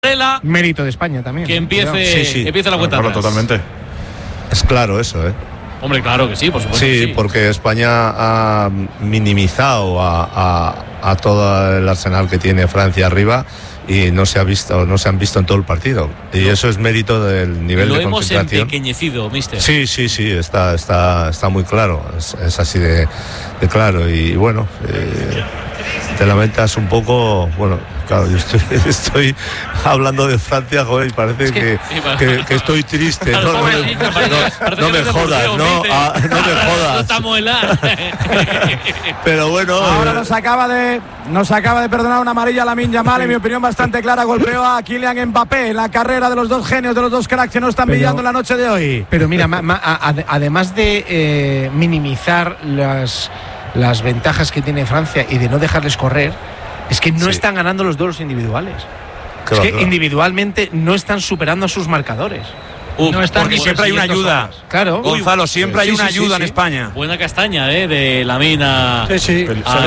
Mérito de España también. Que empiece la cuenta atrás. Totalmente. Es claro eso, Hombre, claro que sí, por supuesto. Sí, porque España ha minimizado a todo el arsenal que tiene Francia arriba y no se han visto en todo el partido. Y eso es mérito del nivel de concentración. Lo hemos empequeñecido, mister. Sí, está muy claro. Es así de claro. Y bueno, te lamentas un poco. Bueno, claro, yo estoy hablando de Francia, joder, y parece que estoy triste. No me jodas, no me jodas. No estamos en la. Pero bueno. Ahora nos acaba de perdonar una amarilla a Lamine Yamal, en mi opinión bastante clara. Golpeó a Kylian Mbappé en la carrera de los dos genios, de los dos cracks que no están brillando en la noche de hoy. Pero mira, además de minimizar las ventajas que tiene Francia y de no dejarles correr, es que no están ganando los duelos individuales. Claro, es que individualmente no están superando a sus marcadores. No están, porque siempre hay una ayuda. Claro. Gonzalo, siempre hay una ayuda en España. Buena castaña, de la mina. Sí.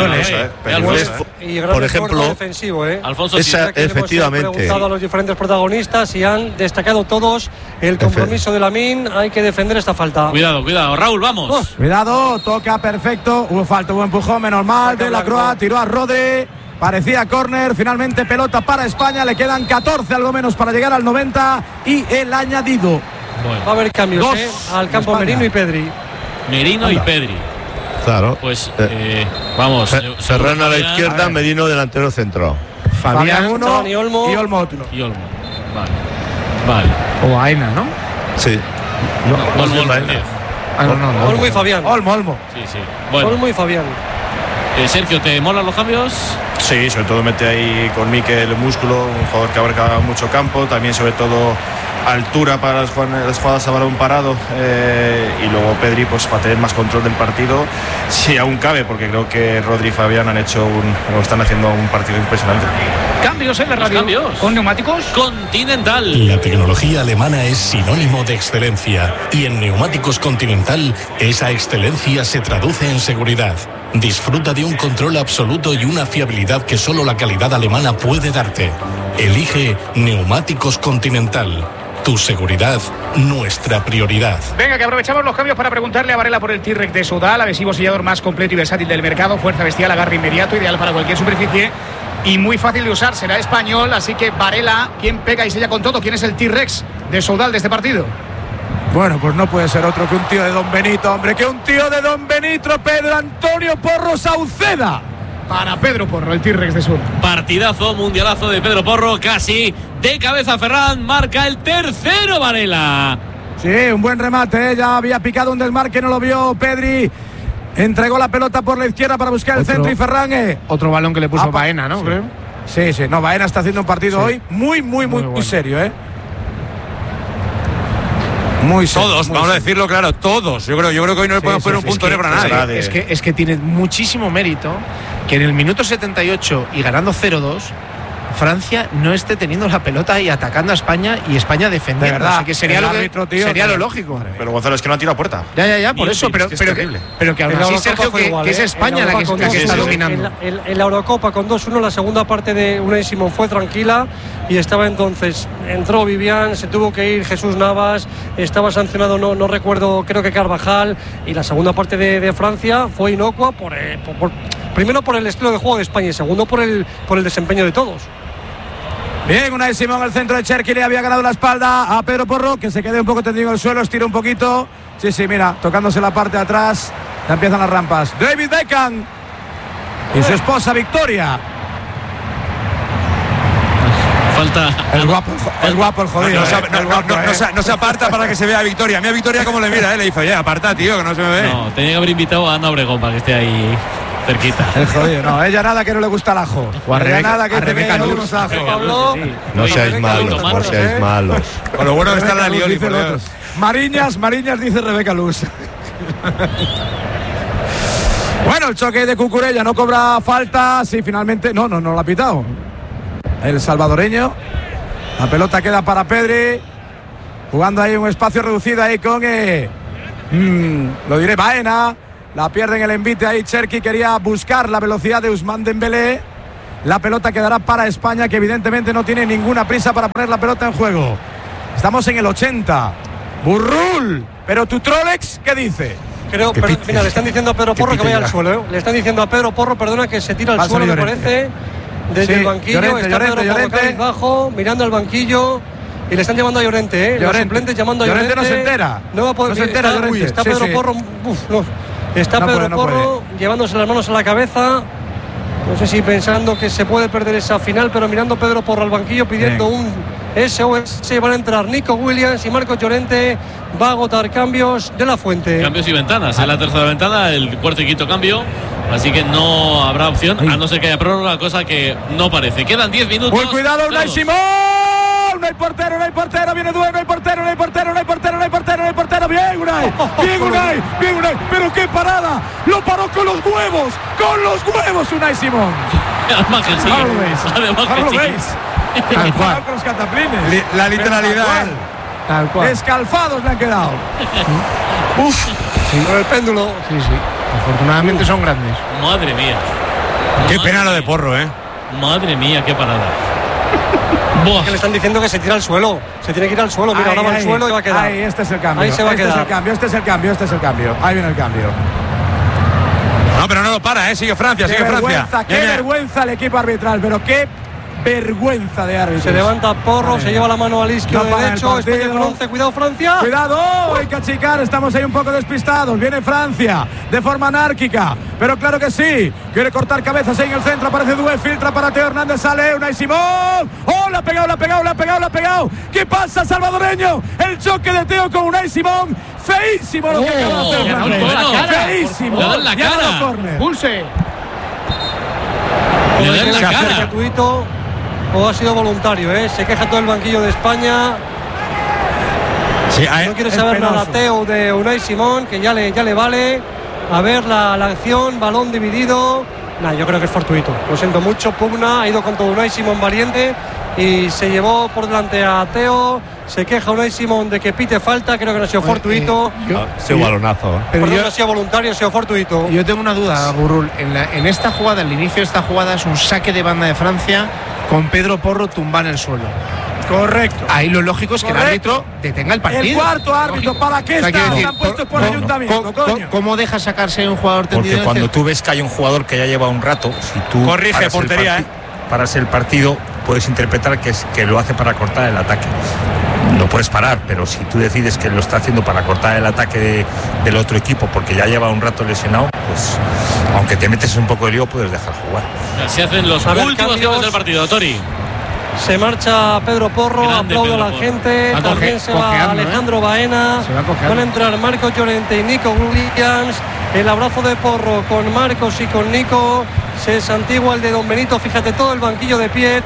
Y por ejemplo, defensivo, Alfonso, efectivamente. Hemos preguntado a los diferentes protagonistas y han destacado todos el compromiso de Lamine. Hay que defender esta falta. Cuidado, Raúl, vamos. Cuidado, toca perfecto. Hubo falta, hubo empujón, menos mal. De la Croa tiró a Rodri. Parecía córner, finalmente pelota para España. Le quedan 14 algo menos para llegar al 90 y el añadido. Va a haber cambios al campo Merino y Pedri. Claro. Pues vamos. Serrano a la izquierda, Merino delantero centro. Fabián uno y Olmo otro. Vale. O Aena, ¿no? Sí. No. Olmo y Fabián. Olmo. Sí. Bueno. Olmo y Fabián. Sergio, ¿te molan los cambios? Sí, sobre todo mete ahí con Mikel Músculo, un jugador que abarca mucho campo, también sobre todo altura para las jugadas a balón parado, y luego Pedri pues para tener más control del partido, si aún cabe, porque creo que Rodri y Fabián están haciendo un partido impresionante. Cambios en la radio. Cambios. Con neumáticos Continental. La tecnología alemana es sinónimo de excelencia y en Neumáticos Continental esa excelencia se traduce en seguridad. Disfruta de un control absoluto y una fiabilidad que solo la calidad alemana puede darte. Elige Neumáticos Continental. Tu seguridad, nuestra prioridad. Venga, que aprovechamos los cambios para preguntarle a Varela por el T-Rex de Soudal, adhesivo sellador más completo y versátil del mercado, fuerza bestial, agarre inmediato, ideal para cualquier superficie y muy fácil de usar. Será español, así que Varela, ¿quién pega y sella con todo? ¿Quién es el T-Rex de Soudal de este partido? Bueno, pues no puede ser otro que un tío de Don Benito, hombre, que un tío de Don Benito, Pedro Antonio Porro Sauceda. Para Pedro Porro, el T-Rex de Sur. Partidazo, mundialazo de Pedro Porro, casi de cabeza Ferran, marca el tercero Varela. Sí, un buen remate, ya había picado un desmarque, no lo vio Pedri. Entregó la pelota por la izquierda para buscar el centro y Ferran. Otro balón que le puso Baena, ¿no? Sí. No, Baena está haciendo un partido hoy muy serio, Muy serio. Todos, vamos a decirlo claro, todos. Yo creo que hoy no le podemos poner un punto negro a nadie. Es que tiene muchísimo mérito que en el minuto 78 y ganando 0-2 Francia no esté teniendo la pelota y atacando a España y España defendiendo. De verdad, así que sería lo lógico. Pero Gonzalo, es que no ha tirado a puerta. Ya, por eso, pero que aún así, Sergio, que es España la que está dominando. En la Eurocopa con 2-1, la segunda parte de Unai Simón fue tranquila y estaba entonces, entró Vivian, se tuvo que ir Jesús Navas, estaba sancionado, no recuerdo, creo que Carvajal, y la segunda parte de Francia fue inocua primero por el estilo de juego de España y segundo por el desempeño de todos. Bien, Unai Simón al centro de Cherki, le había ganado la espalda a Pedro Porro, que se quede un poco tendido en el suelo, estira un poquito. Sí, mira, tocándose la parte de atrás, ya empiezan las rampas. David Beckham y su esposa Victoria. Falta el guapo, el jodido. No se aparta para que se vea a Victoria. Mira Victoria cómo le mira, le dice, aparta, tío, que no se me ve. No, tenía que haber invitado a Ana Obregón para que esté ahí cerquita. El jodido, no, ella nada que no le gusta el ajo. Nada que Rebeca Luz. No seáis malos. Con lo bueno que está la Lioli. Mariñas dice Rebeca Luz. Bueno, el choque de Cucurella no cobra falta. Sí, finalmente. No lo ha pitado el salvadoreño. La pelota queda para Pedri, jugando ahí un espacio reducido ahí con Baena. La pierde en el envite ahí Cherki, quería buscar la velocidad de Ousmane Dembélé La pelota quedará para España, que evidentemente no tiene ninguna prisa para poner la pelota en juego. Estamos en el 80. Burrul. Pero tu Trolex, ¿qué dice? Mira, le están diciendo a Pedro Porro que vaya al suelo, ¿eh? Le están diciendo a Pedro Porro, perdona, que se tira al suelo, me parece. Desde el banquillo. Está Pedro Porro cabizbajo, mirando al banquillo. Y le están llamando a Llorente, ¿eh? Los suplentes llamando a Llorente. No se entera. No va a poder. No se entera, Llorente. Está Pedro Porro. Está Pedro Porro llevándose las manos a la cabeza. No sé si pensando que se puede perder esa final, pero mirando Pedro Porro al banquillo pidiendo un SOS. Van a entrar Nico Williams y Marcos Llorente. Va a agotar cambios de La Fuente. Cambios y ventanas. En la tercera ventana, el cuarto y quinto cambio. Así que no habrá opción, a no ser que haya prórroga, cosa que no parece. Quedan 10 minutos. ¡Muy cuidado, Unai Simón! No hay portero, viene Due, no hay portero. Bien, Unai, pero qué parada. Lo paró con los huevos, Unai Simón. Además que sí. Ahora lo veis. Tal cual. Con los cataplines. La literalidad. Tal cual. Descalfados le han quedado. Sí. Con el péndulo. Sí. Afortunadamente son grandes. Madre mía. Qué pena lo de Porro, ¿eh? Madre mía, qué parada. Que le están diciendo que se tira al suelo. Se tiene que ir al suelo. Mira, ahora va al suelo y va a quedar. Ahí, este es el cambio. Ahí se va a quedar. Este es el cambio. Ahí viene el cambio. No, pero no lo para, sigue Francia, Qué vergüenza el equipo arbitral, pero qué vergüenza de árbitro. Se levanta Porro, se lleva la mano al izquierdo derecho. España con 11, cuidado Francia. Cuidado, hay que achicar, estamos ahí un poco despistados. Viene Francia de forma anárquica, pero claro que sí. Quiere cortar cabezas ahí en el centro, aparece Due, filtra para Teo Hernández, sale Unai Simón. ¡Oh, la ha pegado! ¿Qué pasa, salvadoreño? El choque de Teo con Unai Simón. Feísimo lo que acaba de hacer Francia. Feísimo. Le dan la cara. Pulse. Le dan la cara. Gratuito. O ha sido voluntario, ¿eh? Se queja todo el banquillo de España. Sí, no quiere saber nada Teo de Unai Simón, que ya le vale. A ver la acción, balón dividido. Yo creo que es fortuito. Lo siento mucho, pugna, ha ido con todo Unai Simón valiente y se llevó por delante a Teo. Se queja Unai Simón de que pite falta, creo que no ha sido fortuito. Ha sido balonazo. Pero no ha sido voluntario, ha sido fortuito. Yo tengo una duda, Burrul. En esta jugada, el inicio de esta jugada es un saque de banda de Francia con Pedro Porro tumbado en el suelo. Correcto. Ahí lo lógico es que el árbitro detenga el partido. El cuarto árbitro, ¿para qué está? Se han puesto por ayuntamiento, coño. ¿Cómo deja sacarse un jugador tendido? Porque cuando tú ves que hay un jugador que ya lleva un rato, si tú corrige portería, paras el partido, puedes interpretar que lo hace para cortar el ataque. Lo puedes parar, pero si tú decides que lo está haciendo para cortar el ataque del otro equipo porque ya lleva un rato lesionado, pues aunque te metes un poco de lío, puedes dejar jugar. Se hacen los últimos cambios del partido, Tori. Se marcha Pedro Porro, aplaudo a la gente. También se va Alejandro Baena. Van a entrar Marcos Llorente y Nico Williams. El abrazo de Porro con Marcos y con Nico. Se santigua el de Don Benito. Fíjate, todo el banquillo de pie,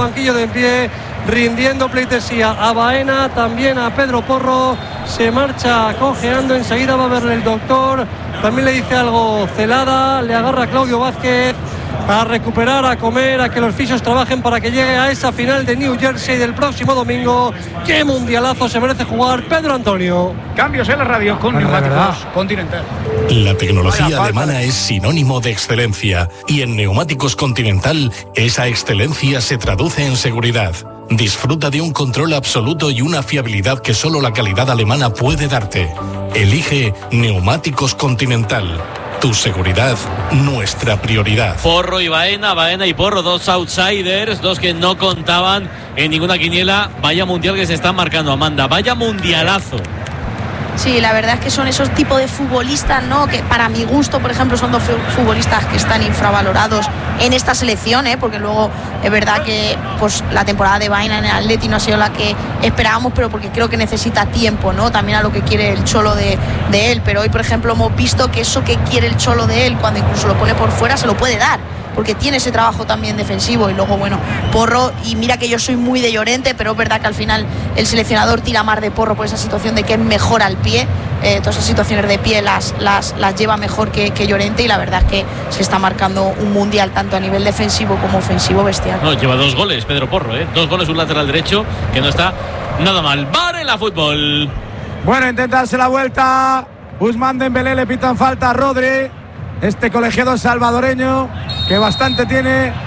rindiendo pleitesía a Baena, también a Pedro Porro. Se marcha cojeando, enseguida va a verle el doctor. También le dice algo Celada, le agarra a Claudio Vázquez. A recuperar, a comer, a que los fisios trabajen para que llegue a esa final de New Jersey del próximo domingo. ¡Qué mundialazo se merece jugar Pedro Antonio! Cambios en la radio con Neumáticos Continental. La tecnología alemana es sinónimo de excelencia y en Neumáticos Continental esa excelencia se traduce en seguridad. Disfruta de un control absoluto y una fiabilidad que solo la calidad alemana puede darte. Elige Neumáticos Continental. Tu seguridad, nuestra prioridad. Porro y Baena y Porro, dos outsiders, dos que no contaban en ninguna quiniela. Vaya mundial que se están marcando, Amanda, vaya mundialazo. Sí, la verdad es que son esos tipos de futbolistas, ¿no? Que para mi gusto, por ejemplo, son dos futbolistas que están infravalorados en esta selección, porque luego es verdad que pues la temporada de Baena en el Atleti no ha sido la que esperábamos, pero porque creo que necesita tiempo, ¿no? También a lo que quiere el Cholo de él, pero hoy, por ejemplo, hemos visto que eso que quiere el Cholo de él, cuando incluso lo pone por fuera, se lo puede dar, porque tiene ese trabajo también defensivo. Y luego, bueno, Porro, y mira que yo soy muy de Llorente, pero es verdad que al final el seleccionador tira más de Porro por esa situación de que es mejor al pie. Todas esas situaciones de pie las lleva mejor que Llorente, y la verdad es que se está marcando un mundial tanto a nivel defensivo como ofensivo bestial. No, lleva 2 goles Pedro Porro, 2 goles, un lateral derecho que no está nada mal. Varela fútbol. Bueno, intenta darse la vuelta Ousmane Dembélé, le pitan falta a Rodri, este colegiado salvadoreño que bastante tiene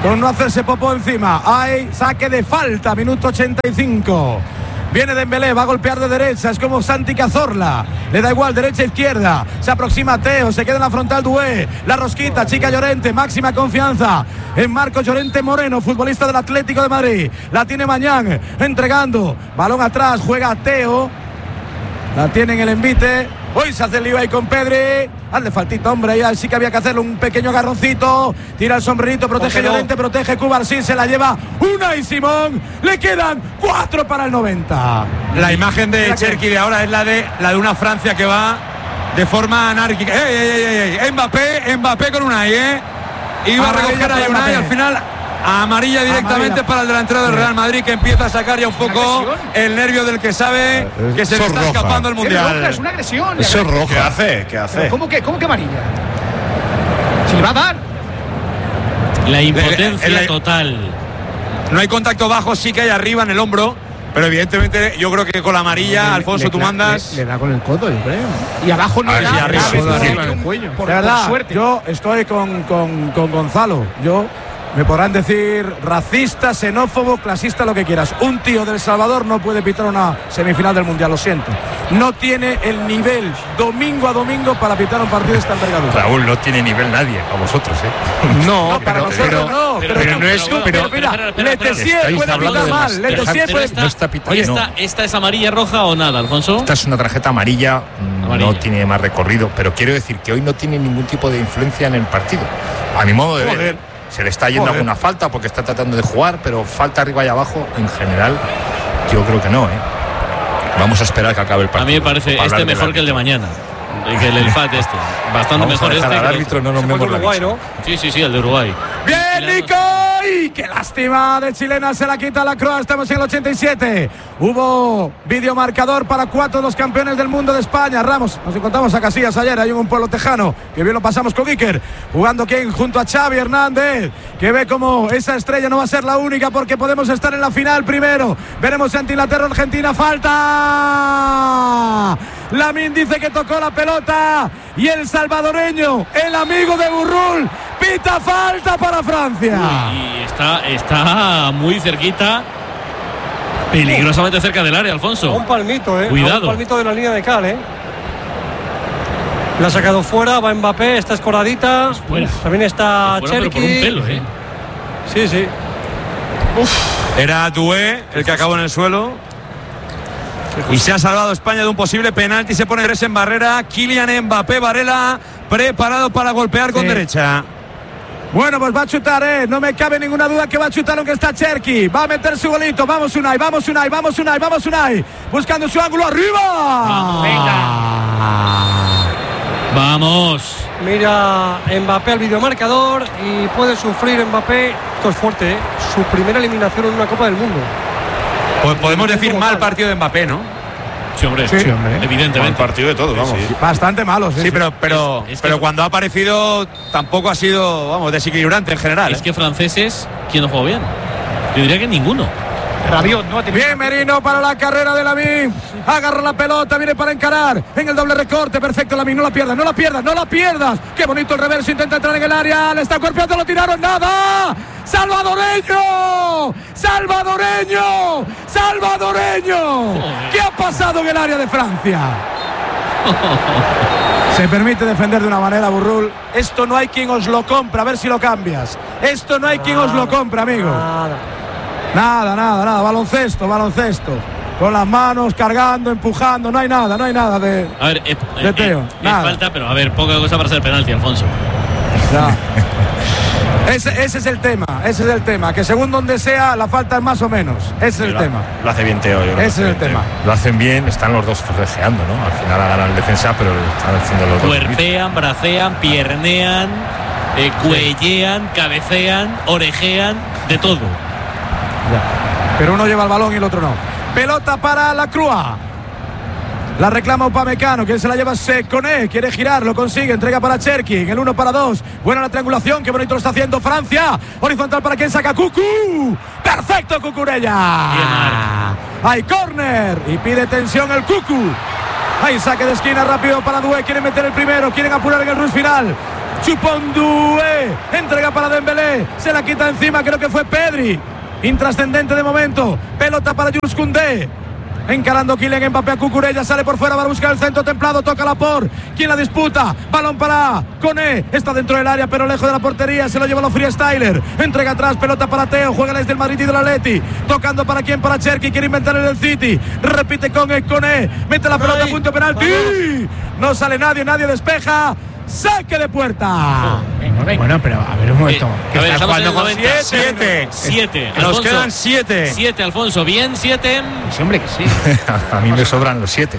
con no hacerse popó encima. Hay saque de falta, minuto 85. Viene Dembélé, va a golpear de derecha, es como Santi Cazorla. Le da igual, derecha, izquierda. Se aproxima Teo, se queda en la frontal Doué. La rosquita, Chica Llorente, máxima confianza en Marcos Llorente Moreno, futbolista del Atlético de Madrid. La tiene Mañán, entregando. Balón atrás, juega Teo. La tiene en el envite. Hoy se hace el lío ahí con Pedri. Hazle faltita, hombre. Ya sí que había que hacerle un pequeño agarroncito. Tira el sombrerito, protege Llorente, protege Cubarsí. Se la lleva Unai Simón. Le quedan 4 para el 90. La imagen de Cherki de ahora es la de una Francia que va de forma anárquica. Mbappé con Unai, Iba a recoger a Unai, al final amarilla directamente para el delantero del Real Madrid, que empieza a sacar ya un poco el nervio del que sabe que se le está escapando el Mundial. Es una agresión. Eso es roja. ¿Qué hace? ¿Cómo que amarilla? ¿Se le va a dar? La impotencia total. No hay contacto bajo, sí que hay arriba en el hombro, pero evidentemente yo creo que con la amarilla, Alfonso, tú mandas. Le da con el codo, yo creo. Y abajo no le da. De verdad, yo estoy con Gonzalo. Me podrán decir racista, xenófobo, clasista, lo que quieras. Un tío del Salvador no puede pitar una semifinal del Mundial, lo siento. No tiene el nivel domingo a domingo para pitar un partido de esta envergadura. Raúl, no tiene nivel nadie, a vosotros, No, para nosotros no. Pero no es. Pero mira, Letessier puede pitar mal. Letessier puede. No está pitando. ¿Esta es amarilla, roja o nada, Alfonso? Esta es una tarjeta amarilla. No tiene más recorrido, pero quiero decir que hoy no tiene ningún tipo de influencia en el partido. A mi modo de ver. Se le está yendo alguna falta porque está tratando de jugar, pero falta arriba y abajo, en general, yo creo que no, Vamos a esperar que acabe el partido. A mí me parece mejor que el de mañana. Que el Elfat bastante vamos mejor al árbitro, no nos vemos la Uruguay, ¿no? Sí, el de Uruguay. ¡Bien, Nico! ¡Qué lástima de chilena! Se la quita la Croa. Estamos en el 87. Hubo videomarcador para 4 de los campeones del mundo de España. Ramos, nos encontramos a Casillas ayer, hay un pueblo tejano, que bien lo pasamos con Iker, jugando ¿quién? Junto a Xavi Hernández, que ve como esa estrella no va a ser la única, porque podemos estar en la final primero. Veremos ante Inglaterra, Argentina. ¡Falta! Lamine dice que tocó la pelota y el salvadoreño, el amigo de Burrul, pita falta para Francia. Y está muy cerquita, peligrosamente cerca del área, Alfonso. Un palmito, Cuidado. Un palmito de la línea de cal, La ha sacado fuera, va Mbappé, está escoradita. También está Cherki. Por un pelo, Sí. Era Doué el que acabó en el suelo. Y se ha salvado España de un posible penalti. Se pone 3 en barrera. Kylian Mbappé, Varela, preparado para golpear con derecha. Bueno, pues va a chutar, no me cabe ninguna duda que va a chutar, aunque está Cherki. Va a meter su golito. Vamos Unai. Buscando su ángulo arriba. Vamos. Mira Mbappé al videomarcador y puede sufrir Mbappé. Esto es fuerte, su primera eliminación en una Copa del Mundo. Pues podemos decir mal partido de Mbappé, ¿no? Sí, hombre. Evidentemente. Mal partido de todo, vamos. Sí. Bastante malo, sí. Pero cuando ha aparecido tampoco ha sido, desequilibrante en general. Es que franceses, ¿quién no jugó bien? Yo diría que ninguno. Rabiot no ha tenido. Bien, Merino para la carrera de Lamine. Agarra la pelota, viene para encarar en el doble recorte. Perfecto, Lamine, no la pierdas. Qué bonito el reverso, intenta entrar en el área. Le está golpeando, lo tiraron, nada. ¡Salvadoreño! ¿Qué ha pasado en el área de Francia? Se permite defender de una manera, Burrul. Esto no hay quien os lo compre, a ver si lo cambias. Esto no hay quien os lo compre, amigo. Nada. Baloncesto. Con las manos, cargando, empujando. No hay nada de Teo. Falta, pero poca cosa para ser penalti, Alfonso. Ya. Ese es el tema, que según donde sea la falta es más o menos. Ese es el tema. Lo hace bien Teo, yo creo. Ese es el tema. Lo hacen bien, están los dos forcejeando, ¿no? Al final ha ganado el defensa, pero están haciendo los dos. Cuerpean, bracean, piernean, cuellean, cabecean, orejean, de todo. Ya. Pero uno lleva el balón y el otro no. Pelota para la Crua. La reclama Upamecano, quien se la lleva Seconé, quiere girar, lo consigue, entrega para Cherki, en el 1 para 2, buena la triangulación, qué bonito lo está haciendo Francia, horizontal para quien saca Cucu, perfecto Cucurella, hay córner y pide tensión el Cucu, hay saque de esquina rápido para Doué, quieren meter el primero, quieren apurar en el rush final, Chupondue, entrega para Dembélé, se la quita encima, creo que fue Pedri. Intrascendente de momento, pelota para Jules Koundé. Encarando Kylian Mbappé a Cucurella, sale por fuera, va a buscar el centro templado, toca Laporte, ¿quién la disputa? Balón para Koné, está dentro del área pero lejos de la portería, se lo lleva los freestyler, entrega atrás, pelota para Teo, juega desde el Madrid y del Atleti, tocando para quién, para Cherki, quiere inventar el del City, repite con Koné, mete la pelota a punto penalti, no sale nadie, nadie despeja, saque de puerta. Bueno, pero a ver un momento. Estamos jugando con 7. Nos quedan 7. 7, Alfonso. Bien, 7. Sí, hombre, que sí. A mí me sobran los 7.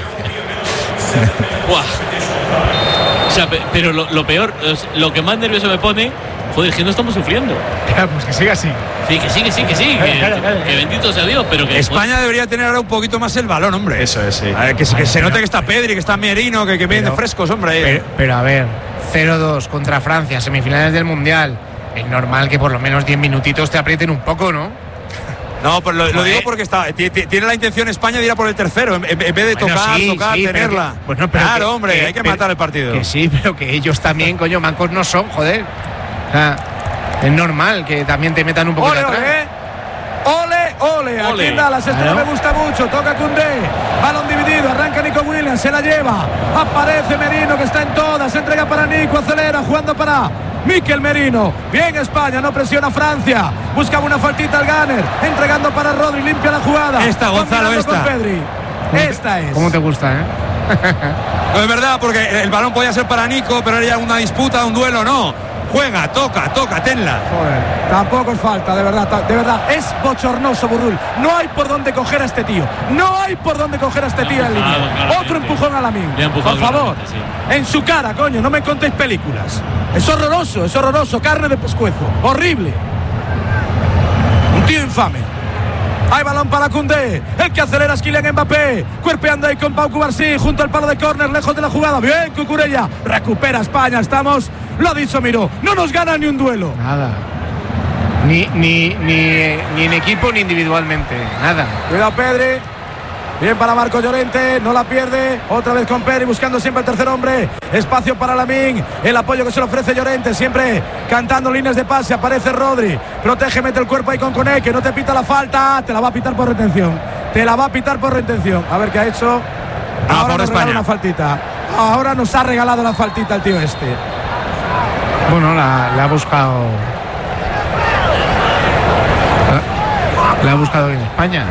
O sea, pero lo peor, lo que más nervioso me pone, joder, que no estamos sufriendo. Pues que siga así. Sí, que sí. Que bendito sea Dios, pero que España debería tener ahora un poquito más el balón, hombre. Eso es, sí. A ver, que se note que está Pedri, que está Merino, que vienen frescos, hombre. Pero a ver, 0-2 contra Francia, semifinales del Mundial. Es normal que por lo menos 10 minutitos te aprieten un poco, ¿no? No, pero lo digo porque tiene la intención España de ir a por el tercero, en vez de tocar, tenerla. Claro, hombre, hay que matar el partido. Que sí, pero que ellos también, coño, mancos no son, joder. O sea, es normal que también te metan un poco de atrás. Ole, aquí en Dallas, esto me gusta mucho, toca Koundé, balón dividido, arranca Nico Williams, se la lleva, aparece Merino que está en todas, entrega para Nico, acelera, jugando para Mikel Merino, bien España, no presiona Francia, buscaba una faltita al Gunner, entregando para Rodri, limpia la jugada. Esta, Gonzalo, esta. Esta es. ¿Cómo te gusta, No es verdad, porque el balón podía ser para Nico, pero era una disputa, un duelo, no. Juega, toca, tenla. Joder, tampoco es falta, de verdad, es bochornoso, Burrul. No hay por dónde coger a este tío. En línea. Otro empujón a Lamine. Por favor, en su cara, coño, no me contéis películas. Es horroroso, carne de pescuezo, horrible. Un tío infame. Hay balón para Koundé, el que acelera es Kylian Mbappé, cuerpeando ahí con Pau Cubarsí, junto al palo de córner, lejos de la jugada, bien Cucurella, recupera España, lo ha dicho Miró, no nos gana ni un duelo. Nada, ni en equipo ni individualmente, nada. Cuidado Pedri, bien para Marco Llorente, no la pierde, otra vez con Pedri buscando siempre el tercer hombre, espacio para Lamine, el apoyo que se le ofrece Llorente, siempre cantando líneas de pase, aparece Rodri, protege, mete el cuerpo ahí con Koné, que no te pita la falta, te la va a pitar por retención, a ver qué ha hecho, ahora nos regala una faltita, ahora nos ha regalado la faltita el tío este. Bueno, la ha buscado en España.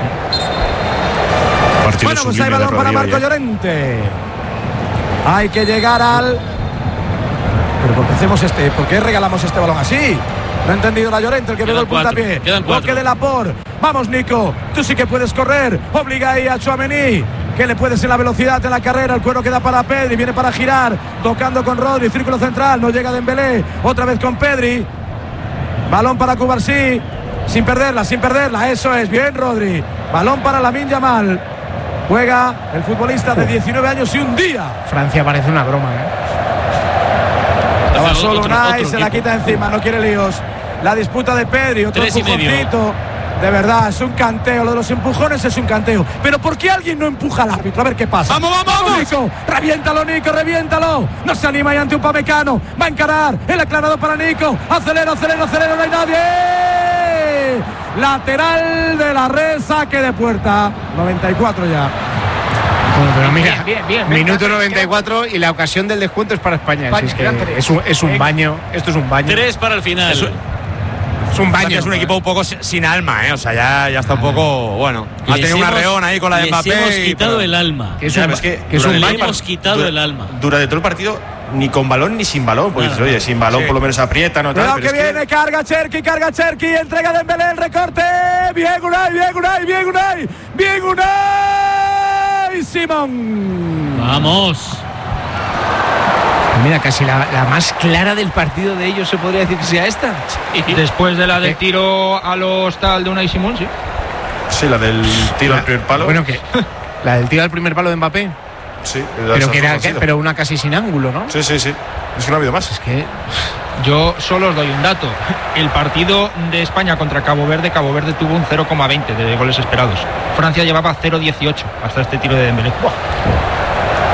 Bueno, pues hay balón para Marco Llorente. Hay que llegar al... Pero ¿por qué hacemos ¿por qué regalamos este balón así? No he entendido la Llorente, el que pegó el puntapié. Bloque de Laporte. Vamos, Nico. Tú sí que puedes correr. Obliga ahí a Tchouaméni, que le puedes en la velocidad en la carrera. El cuero queda para Pedri. Viene para girar. Tocando con Rodri. Círculo central. No llega Dembélé. Otra vez con Pedri. Balón para Cubarsí. Sin perderla. Eso es. Bien, Rodri. Balón para Lamine Yamal. Juega el futbolista de 19 años y un día. Francia parece una broma, Estaba solo Unai, se la quita encima, no quiere líos. La disputa de Pedri, otro empujoncito. De verdad, es un canteo. Lo de los empujones es un canteo. Pero ¿por qué alguien no empuja al árbitro? A ver qué pasa. ¡Vamos! Nico, reviéntalo. No se anima y ante Upamecano. Va a encarar. El aclarado para Nico. Acelera, no hay nadie. Lateral de la red, saque de puerta. 94 ya. Bueno, pero mira, bien, minuto 94 y la ocasión del descuento es para España. Es un baño. Esto es un baño. 3 para el final. Es un baño. Es un equipo un poco sin alma, O sea, ya está un poco, bueno. Ha tenido una reón ahí con la de Mbappé. Hemos quitado el alma. Que es un baño. Hemos quitado el alma. Durante todo el partido, ni con balón ni sin balón. Pues oye, sin balón por lo menos aprieta, ¿no? Cuidado que viene, carga Cherki, entrega Dembélé el recorte. Bien Unai, Simón. Vamos. Mira, casi la más clara del partido de ellos se podría decir que sea esta. Sí. Después de la del tiro a los tal de Unai Simón, sí. Sí, la del tiro al primer palo. Bueno, que la del tiro al primer palo de Mbappé. Sí, pero una casi sin ángulo, ¿no? Sí. Es que no ha habido más. Es que yo solo os doy un dato. El partido de España contra Cabo Verde tuvo un 0,20 de goles esperados. Francia llevaba 0,18 hasta este tiro de Dembélé.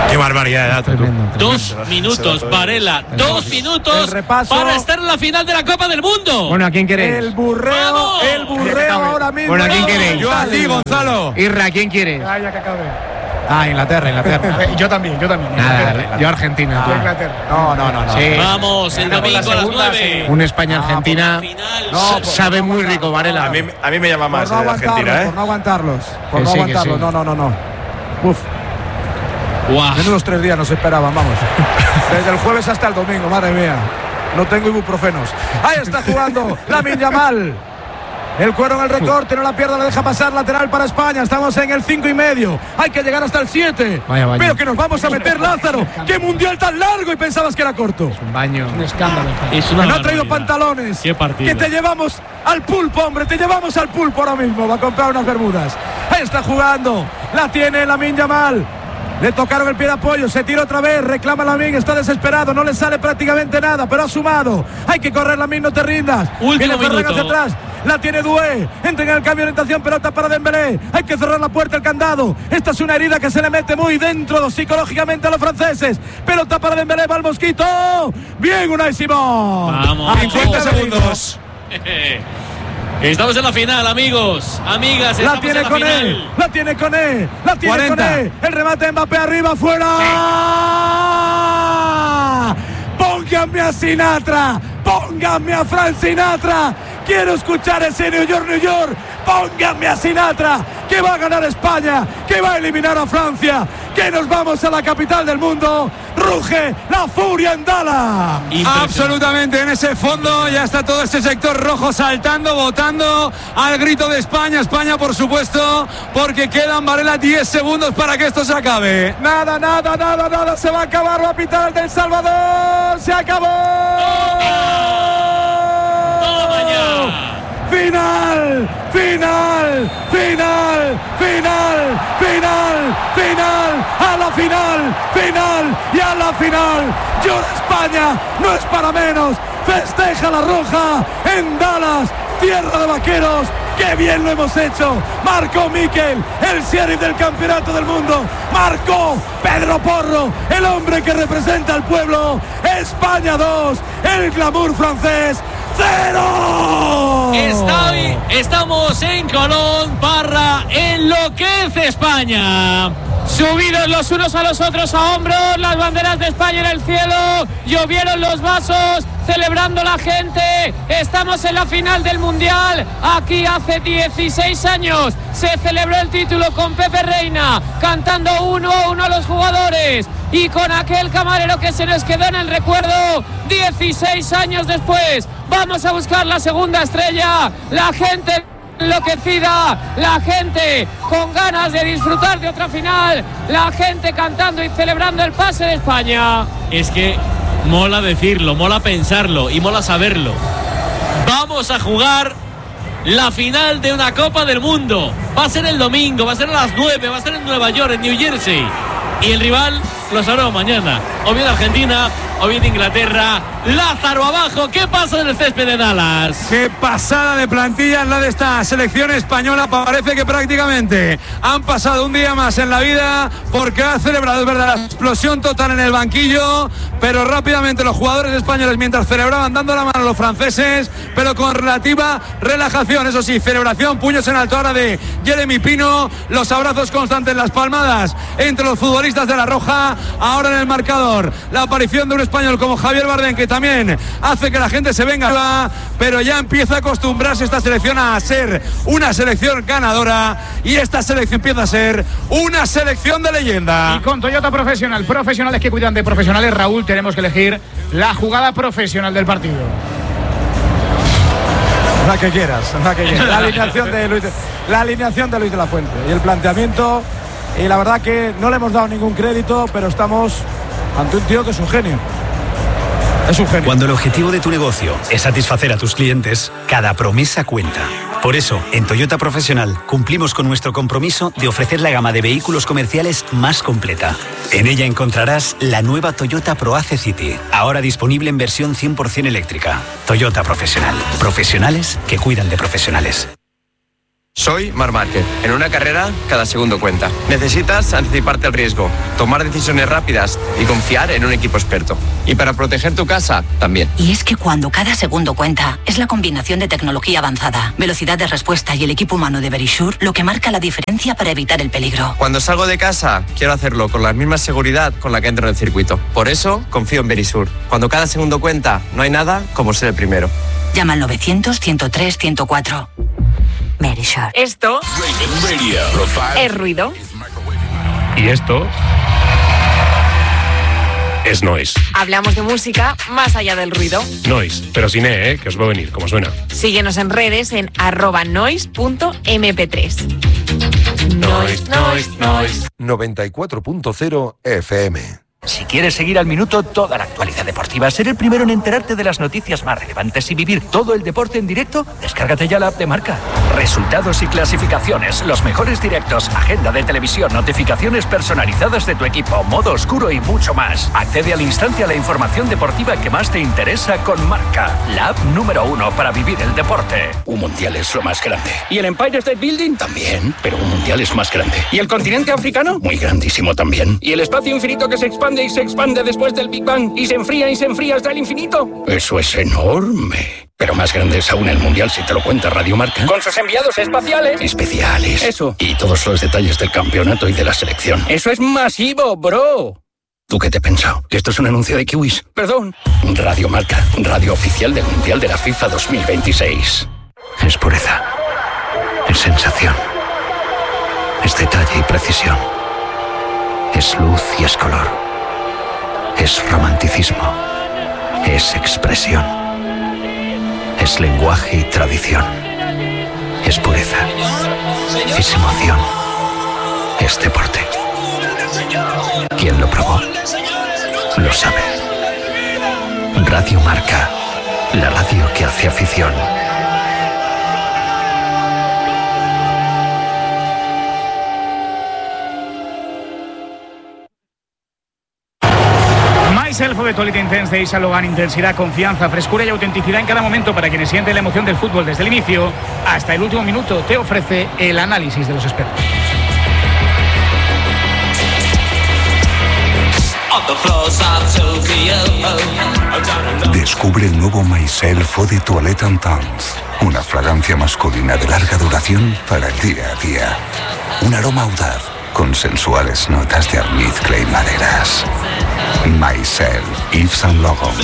Qué barbaridad. Tremendo. 2 minutos, Varela. 2 minutos para estar en la final de la Copa del Mundo. Bueno, ¿a quién queréis? El burreo ahora mismo. Bueno, ¿a quién queréis? Yo a ti, Gonzalo. Irra, ¿a quién quieres? Ya que acabe. Inglaterra. Yo también. Nada, yo Argentina. Yo Inglaterra. No. Sí. Vamos, el domingo a las 9. Un España-Argentina sabe muy rico, Varela. A mí me llama más Argentina, Por no aguantarlos. Sí. No. Uf. Guau. Menudos 3 días nos esperaban, vamos. Desde el jueves hasta el domingo, madre mía. No tengo ibuprofenos. Ahí está jugando Lamine Yamal. El cuero en el recorte, no la pierda, la deja pasar, lateral para España. Estamos en el 5,5. Hay que llegar hasta el 7. Vaya. Pero que nos vamos a meter, Lázaro. ¡Qué mundial tan largo! Y pensabas que era corto. Un baño. Un escándalo. Es una No ha traído barbaridad. pantalones. Qué partido. Que te llevamos al pulpo, hombre. Te llevamos al pulpo ahora mismo. Va a comprar unas bermudas. Ahí está jugando. La tiene Lamine Yamal. Le tocaron el pie de apoyo, se tira otra vez, reclama Lamine, está desesperado, no le sale prácticamente nada, pero ha sumado. Hay que correr, Lamine, no te rindas. Último Viene Ferran minuto. hacia atrás, la tiene Doué, entra en el cambio de orientación, pelota para Dembélé. Hay que cerrar la puerta, el candado. Esta es una herida que se le mete muy dentro psicológicamente a los franceses. Pelota para Dembélé, va el mosquito. Bien, Unai Simón. Vamos. 50 segundos. Estamos en la final, amigos, amigas. La estamos tiene en la con final. él, la tiene con él, la tiene 40. con él. El remate de Mbappé arriba, fuera. Pónganme a Sinatra, pónganme a Frank Sinatra. Quiero escuchar ese New York, New York. Pónganme a Sinatra, que va a ganar España, que va a eliminar a Francia, que nos vamos a la capital del mundo. Ruge la furia en Dallas. Absolutamente, en ese fondo ya está todo ese sector rojo saltando, votando al grito de España. España, por supuesto, porque quedan, Varela, 10 segundos para que esto se acabe. Nada, se va a acabar, va a pitar el del Salvador. Se acabó. ¡Toma ya! Final, a la final y a la final. Llora España, no es para menos. Festeja la roja en Dallas, tierra de vaqueros. ¡Qué bien lo hemos hecho! Marcó Mikel, el sheriff del campeonato del mundo. Marcó Pedro Porro, el hombre que representa al pueblo. España 2, el glamour francés 0. Estamos en Colón, Parra, enloquece España. Subidos los unos a los otros a hombros, las banderas de España en el cielo, llovieron los vasos, celebrando la gente. Estamos en la final del Mundial. Aquí hace 16 años se celebró el título con Pepe Reina, cantando 1 a 1 a los jugadores y con aquel camarero que se nos quedó en el recuerdo 16 años después. Vamos a buscar la segunda estrella. La gente enloquecida, la gente con ganas de disfrutar de otra final, la gente cantando y celebrando el pase de España. Es que mola decirlo, mola pensarlo y mola saberlo. Vamos a jugar la final de una Copa del Mundo. Va a ser el domingo, va a ser a las 9, va a ser en Nueva York, en New Jersey. Y el rival lo sabremos mañana. O bien Argentina, o bien Inglaterra. Lázaro abajo, ¿qué pasa en el césped de Dallas? Qué pasada de plantilla es la de esta selección española. Parece que prácticamente han pasado un día más en la vida, porque ha celebrado, es verdad, la explosión total en el banquillo, pero rápidamente los jugadores españoles, mientras celebraban, dando la mano a los franceses, pero con relativa relajación. Eso sí, celebración, puños en alto ahora de Jeremy Pino, los abrazos constantes, las palmadas entre los futbolistas de la Roja. Ahora en el marcador, la aparición de un español como Javier Bardem, que también hace que la gente se venga, pero ya empieza a acostumbrarse esta selección a ser una selección ganadora, y esta selección empieza a ser una selección de leyenda. Y con Toyota Profesional, profesionales que cuidan de profesionales, Raúl, tenemos que elegir la jugada profesional del partido. La que quieras. La alineación de Luis de la Fuente y el planteamiento, y la verdad que no le hemos dado ningún crédito, pero estamos ante un tío que es un genio. Es un genio. Cuando el objetivo de tu negocio es satisfacer a tus clientes, cada promesa cuenta. Por eso, en Toyota Profesional cumplimos con nuestro compromiso de ofrecer la gama de vehículos comerciales más completa. En ella encontrarás la nueva Toyota ProAce City, ahora disponible en versión 100% eléctrica. Toyota Profesional. Profesionales que cuidan de profesionales. Soy Marc Márquez. En una carrera, cada segundo cuenta. Necesitas anticiparte al riesgo, tomar decisiones rápidas y confiar en un equipo experto. Y para proteger tu casa, también. Y es que cuando cada segundo cuenta, es la combinación de tecnología avanzada, velocidad de respuesta y el equipo humano de Verisure lo que marca la diferencia para evitar el peligro. Cuando salgo de casa, quiero hacerlo con la misma seguridad con la que entro en el circuito. Por eso, confío en Verisure. Cuando cada segundo cuenta, no hay nada como ser el primero. Llama al 900-103-104. Verisure. Esto es ruido. Y esto es noise. Hablamos de música más allá del ruido. Noise, pero sin que os va a venir, como suena. Síguenos en redes en @noise.mp3. Noise. 94.0 FM. Si quieres seguir al minuto toda la actualidad deportiva, ser el primero en enterarte de las noticias más relevantes y vivir todo el deporte en directo, descárgate ya la app de Marca. Resultados y clasificaciones, los mejores directos, agenda de televisión, notificaciones personalizadas de tu equipo, modo oscuro y mucho más. Accede al instante a la información deportiva que más te interesa con Marca, la app número 1 para vivir el deporte. Un mundial es lo más grande. ¿Y el Empire State Building? También, pero un mundial es más grande. ¿Y el continente africano? Muy grandísimo también. ¿Y el espacio infinito que se expande y se expande después del Big Bang y se enfría hasta el infinito? Eso es enorme. Pero más grande es aún el mundial si te lo cuenta Radio Marca. Con sus enviados espaciales. Especiales. Eso. Y todos los detalles del campeonato y de la selección. Eso es masivo, bro. ¿Tú qué te has pensado? ¿Que esto es un anuncio de kiwis? Perdón. Radio Marca, radio oficial del Mundial de la FIFA 2026. Es pureza. Es sensación. Es detalle y precisión. Es luz y es color. Es romanticismo. Es expresión. Es lenguaje y tradición. Es pureza. Es emoción. Es deporte. ¿Quién lo probó? Lo sabe. Radio Marca. La radio que hace afición. Myself de Toilet Intense de Isa Logan. Intensidad, confianza, frescura y autenticidad en cada momento para quienes sienten la emoción del fútbol desde el inicio hasta el último minuto. Te ofrece el análisis de los expertos. Descubre el nuevo Myself de Toilette Intense. Una fragancia masculina de larga duración para el día a día. Un aroma audaz con sensuales notas de almizcle y maderas. Myself, Yves Saint Laurent.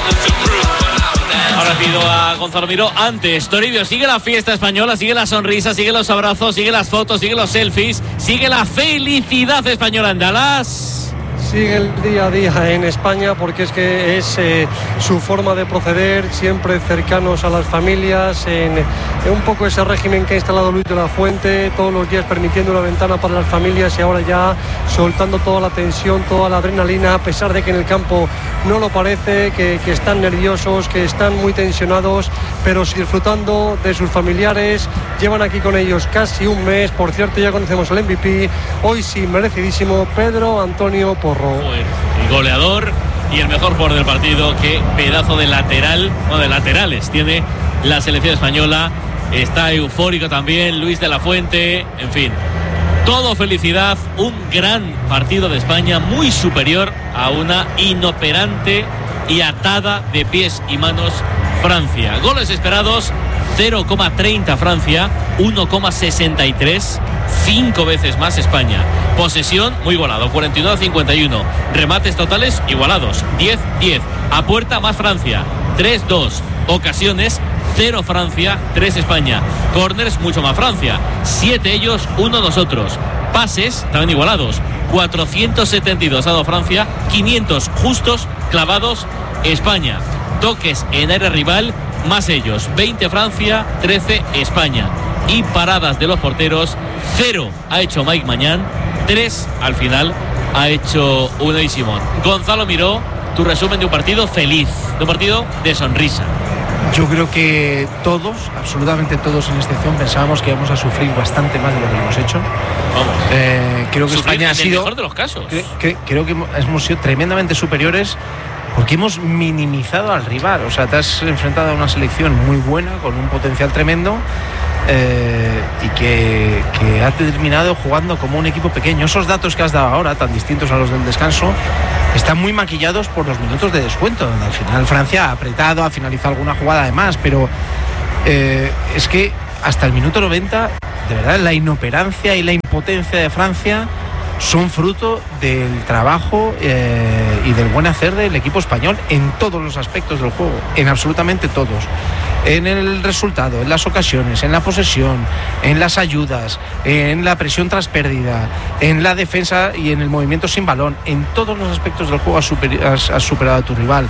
Ahora pido a Gonzalo Miró. Antes, Toribio, sigue la fiesta española, sigue la sonrisa, sigue los abrazos, sigue las fotos, sigue los selfies, sigue la felicidad española en Dallas. Sigue el día a día en España porque es que es su forma de proceder, siempre cercanos a las familias, en un poco ese régimen que ha instalado Luis de la Fuente, todos los días permitiendo una ventana para las familias y ahora ya soltando toda la tensión, toda la adrenalina, a pesar de que en el campo no lo parece, que están nerviosos, que están muy tensionados, pero disfrutando de sus familiares. Llevan aquí con ellos casi un mes, por cierto ya conocemos al MVP, hoy sí merecidísimo, Pedro Antonio Porro. El goleador y el mejor jugador del partido. Qué pedazo de lateral, o de laterales tiene la selección española. Está eufórico también Luis de la Fuente. En fin, todo felicidad. Un gran partido de España, muy superior a una inoperante y atada de pies y manos Francia. Goles esperados: 0,30 Francia, 1,63, 5 veces más España. Posesión muy igualado, 49-51. Remates totales igualados, 10-10. A puerta más Francia, 3-2. Ocasiones, 0 Francia, 3 España. Corners mucho más Francia, 7 ellos, 1 nosotros. Pases también igualados, 472 ha dado Francia, 500 justos, clavados España. Toques en área rival, más ellos, 20 Francia, 13 España. Y paradas de los porteros, 0 ha hecho Mike Mañán, 3 al final ha hecho Unai Simón. Gonzalo Miró, tu resumen de un partido feliz, de un partido de sonrisa. Yo creo que todos, absolutamente todos sin excepción, pensábamos que íbamos a sufrir bastante más de lo que hemos hecho. Vamos. Creo que España ha sido, el mejor de los casos. Creo que hemos sido tremendamente superiores porque hemos minimizado al rival. O sea, te has enfrentado a una selección muy buena, con un potencial tremendo, y que ha terminado jugando como un equipo pequeño. Esos datos que has dado ahora, tan distintos a los del descanso, están muy maquillados por los minutos de descuento, donde al final Francia ha apretado, ha finalizado alguna jugada de más, pero es que hasta el minuto 90, de verdad, la inoperancia y la impotencia de Francia son fruto del trabajo y del buen hacer del equipo español en todos los aspectos del juego, en absolutamente todos. En el resultado, en las ocasiones, en la posesión, en las ayudas, en la presión tras pérdida, en la defensa y en el movimiento sin balón. En todos los aspectos del juego has superado a tu rival.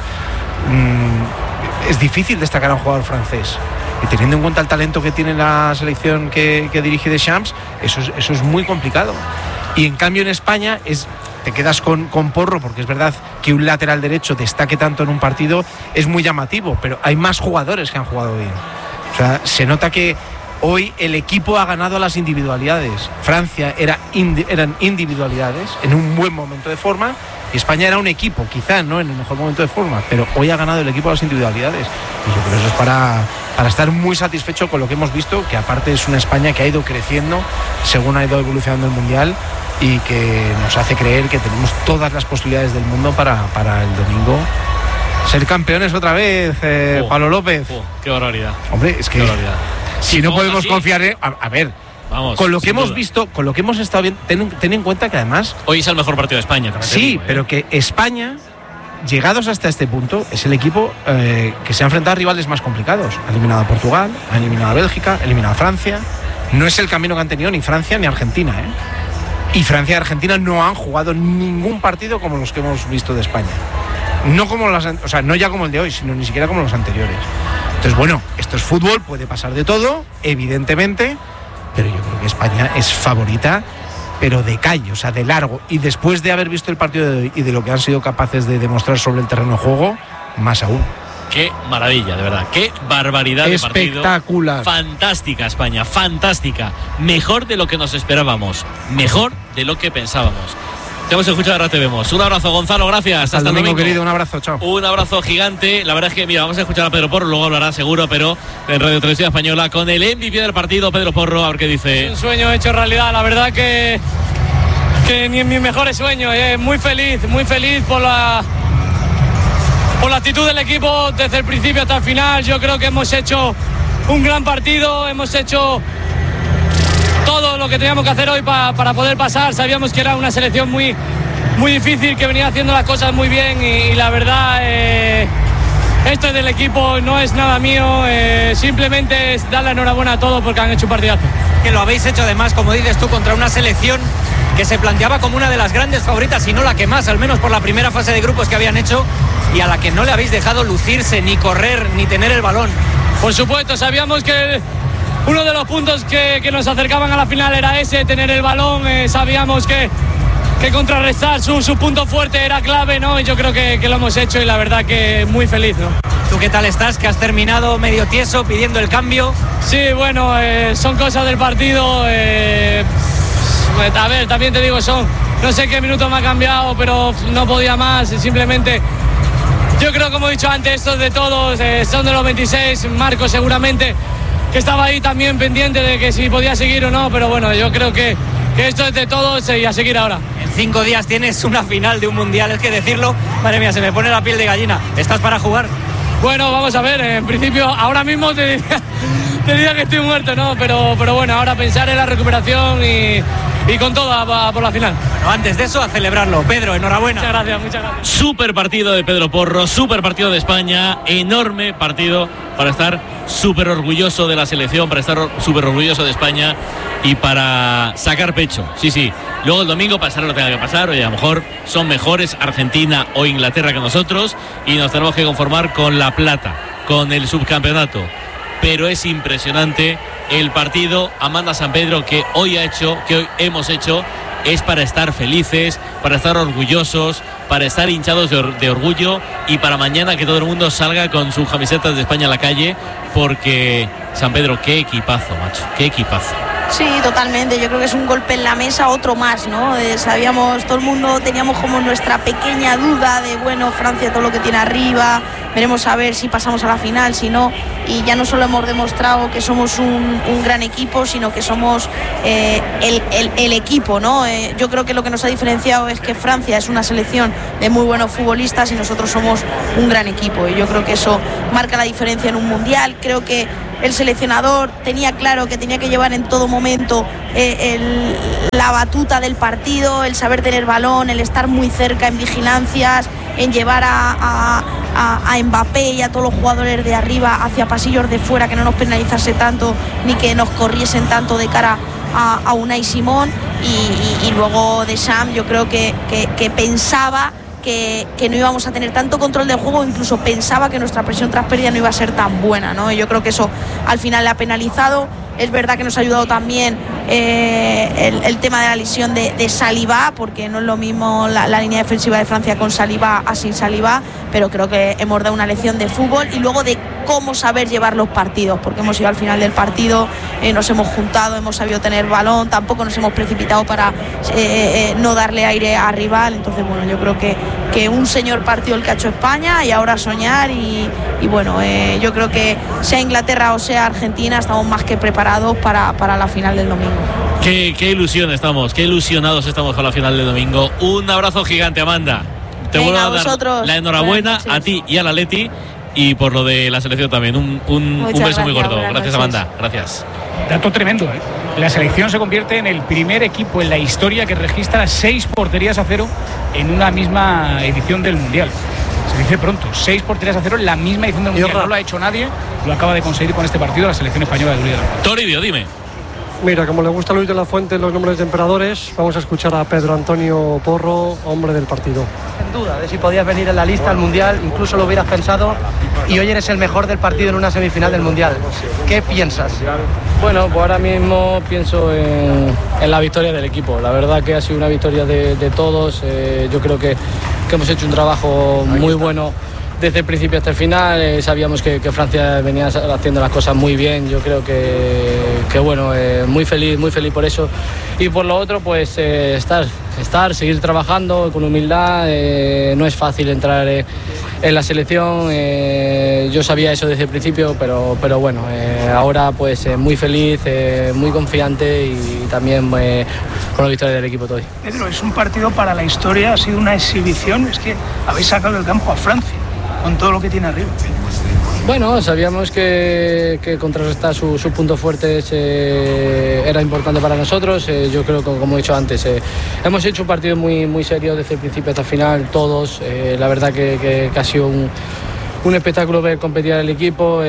Es difícil destacar a un jugador francés. Y teniendo en cuenta el talento que tiene la selección que dirige Deschamps, eso es muy complicado. Y en cambio en España te quedas con Porro, porque es verdad que un lateral derecho destaque tanto en un partido es muy llamativo, pero hay más jugadores que han jugado bien. O sea, se nota que hoy el equipo ha ganado a las individualidades. Francia eran individualidades en un buen momento de forma, y España era un equipo, quizá no en el mejor momento de forma, pero hoy ha ganado el equipo a las individualidades. Y yo creo que eso es para estar muy satisfecho con lo que hemos visto, que aparte es una España que ha ido creciendo según ha ido evolucionando el Mundial, y que nos hace creer que tenemos todas las posibilidades del mundo para el domingo ser campeones otra vez, Pablo López. Qué barbaridad. Hombre, es que si no podemos confiar en... A ver, vamos, con lo que hemos visto, con lo que hemos estado viendo, ten en cuenta que además... Hoy es el mejor partido de España. Sí, pero que España, llegados hasta este punto, es el equipo que se ha enfrentado a rivales más complicados. Ha eliminado a Portugal, ha eliminado a Bélgica, ha eliminado a Francia. No es el camino que han tenido ni Francia ni Argentina, Y Francia y Argentina no han jugado ningún partido como los que hemos visto de España. No como no ya como el de hoy, sino ni siquiera como los anteriores. Entonces, bueno, esto es fútbol, puede pasar de todo, evidentemente, pero yo creo que España es favorita, pero de calle, o sea, de largo. Y después de haber visto el partido de hoy y de lo que han sido capaces de demostrar sobre el terreno de juego, más aún. Qué maravilla, de verdad. Qué barbaridad de partido. Espectacular. Fantástica España, fantástica. Mejor de lo que nos esperábamos. Mejor de lo que pensábamos. Te hemos escuchado, ahora te vemos. Un abrazo, Gonzalo, gracias. Hasta el domingo, querido. Un abrazo, chao. Un abrazo gigante. La verdad es que, mira, vamos a escuchar a Pedro Porro, luego hablará seguro, pero en Radio Televisión Española con el MVP del partido, Pedro Porro, a ver qué dice. Es un sueño hecho realidad, la verdad que ni en mis mejores sueños. Muy feliz por la actitud del equipo desde el principio hasta el final. Yo creo que hemos hecho un gran partido, hemos hecho todo lo que teníamos que hacer hoy para poder pasar. Sabíamos que era una selección muy, muy difícil, que venía haciendo las cosas muy bien y la verdad esto es del equipo, no es nada mío, simplemente es darle enhorabuena a todos porque han hecho un partidazo. Que lo habéis hecho además, como dices tú, contra una selección que se planteaba como una de las grandes favoritas, y no la que más, al menos por la primera fase de grupos que habían hecho, y a la que no le habéis dejado lucirse, ni correr, ni tener el balón. Por supuesto, sabíamos que uno de los puntos que nos acercaban a la final era ese, tener el balón. Sabíamos que contrarrestar su punto fuerte era clave, ¿no? Y yo creo que lo hemos hecho y la verdad que muy feliz, ¿no? ¿Tú qué tal estás? Que has terminado medio tieso pidiendo el cambio. Sí, bueno, son cosas del partido. A ver, también te digo, no sé qué minuto me ha cambiado, pero no podía más. Simplemente, yo creo, como he dicho antes, estos de todos, son de los 26. Marco seguramente, que estaba ahí también pendiente de que si podía seguir o no, pero bueno, yo creo que esto es de todos y a seguir ahora. En 5 días tienes una final de un mundial, es que decirlo, madre mía, se me pone la piel de gallina. ¿Estás para jugar? Bueno, vamos a ver, en principio, ahora mismo te diría que estoy muerto, ¿no? Pero bueno, ahora pensar en la recuperación y con todo por la final. Bueno, antes de eso, a celebrarlo. Pedro, enhorabuena. Muchas gracias. Súper partido de Pedro Porro, súper partido de España, enorme partido para estar súper orgulloso de la selección, para estar súper orgulloso de España y para sacar pecho. Sí. Luego el domingo pasará lo que tenga que pasar. Oye, a lo mejor son mejores Argentina o Inglaterra que nosotros y nos tenemos que conformar con la plata, con el subcampeonato. Pero es impresionante el partido Amanda San Pedro que hoy hemos hecho. Es para estar felices, para estar orgullosos, para estar hinchados de orgullo y para mañana que todo el mundo salga con sus camisetas de España a la calle, porque San Pedro, qué equipazo, macho, qué equipazo. Sí, totalmente. Yo creo que es un golpe en la mesa, otro más, ¿no? Sabíamos, todo el mundo teníamos como nuestra pequeña duda de, bueno, Francia todo lo que tiene arriba, veremos a ver si pasamos a la final, si no. Y ya no solo hemos demostrado que somos un gran equipo, sino que somos el equipo, ¿no? Yo creo que lo que nos ha diferenciado es que Francia es una selección de muy buenos futbolistas y nosotros somos un gran equipo. Y yo creo que eso marca la diferencia en un mundial. Creo que el seleccionador tenía claro que tenía que llevar en todo momento la batuta del partido, el saber tener balón, el estar muy cerca en vigilancias, en llevar a Mbappé y a todos los jugadores de arriba hacia pasillos de fuera, que no nos penalizase tanto ni que nos corriesen tanto de cara a Unai Simón. Y luego Deschamps, yo creo que pensaba que no íbamos a tener tanto control del juego, incluso pensaba que nuestra presión tras pérdida no iba a ser tan buena, ¿no? Y yo creo que eso al final le ha penalizado. Es verdad que nos ha ayudado también el tema de la lesión de Saliba, porque no es lo mismo la línea defensiva de Francia con Saliba a sin Saliba, pero creo que hemos dado una lección de fútbol y luego de cómo saber llevar los partidos, porque hemos ido al final del partido, nos hemos juntado, hemos sabido tener balón, tampoco nos hemos precipitado para no darle aire a rival. Entonces, bueno, yo creo que un señor partido el que ha hecho España, y ahora soñar y bueno, yo creo que sea Inglaterra o sea Argentina, estamos más que preparados para la final del domingo. Qué ilusión estamos, qué ilusionados estamos con la final del domingo. Un abrazo gigante, Amanda. Te vuelvo a dar la enhorabuena a ti y a la Leti, y por lo de la selección también. Un beso muy gordo. Gracias, Amanda. Gracias. Dato tremendo, ¿eh? La selección se convierte en el primer equipo en la historia que registra 6 porterías a 0 en una misma edición del Mundial. Se dice pronto, 6 porterías a 0 en la misma edición del Mundial. No lo ha hecho nadie, lo acaba de conseguir con este partido la selección española de Luis de la Fuente. Toribio, dime. Mira, como le gusta a Luis de la Fuente los nombres de emperadores, vamos a escuchar a Pedro Antonio Porro, hombre del partido. Sin duda, de si podías venir en la lista al Mundial, incluso lo hubieras pensado, y hoy eres el mejor del partido en una semifinal del Mundial. ¿Qué piensas? Bueno, pues ahora mismo pienso en la victoria del equipo. La verdad que ha sido una victoria de todos. Yo creo que hemos hecho un trabajo muy bueno desde el principio hasta el final. Sabíamos que Francia venía haciendo las cosas muy bien. Yo creo que bueno, muy feliz por eso. Y por lo otro, pues seguir trabajando con humildad. No es fácil entrar en la selección. Yo sabía eso desde el principio, pero bueno, ahora pues muy feliz, muy confiante y también con la victoria del equipo hoy. Pedro, es un partido para la historia, ha sido una exhibición. Es que habéis sacado del campo a Francia con todo lo que tiene arriba. Bueno, sabíamos que contrarrestar sus puntos fuertes era importante para nosotros. Yo creo que, como he dicho antes, hemos hecho un partido muy serio desde el principio hasta el final, todos. La verdad que ha sido un espectáculo ver competir al equipo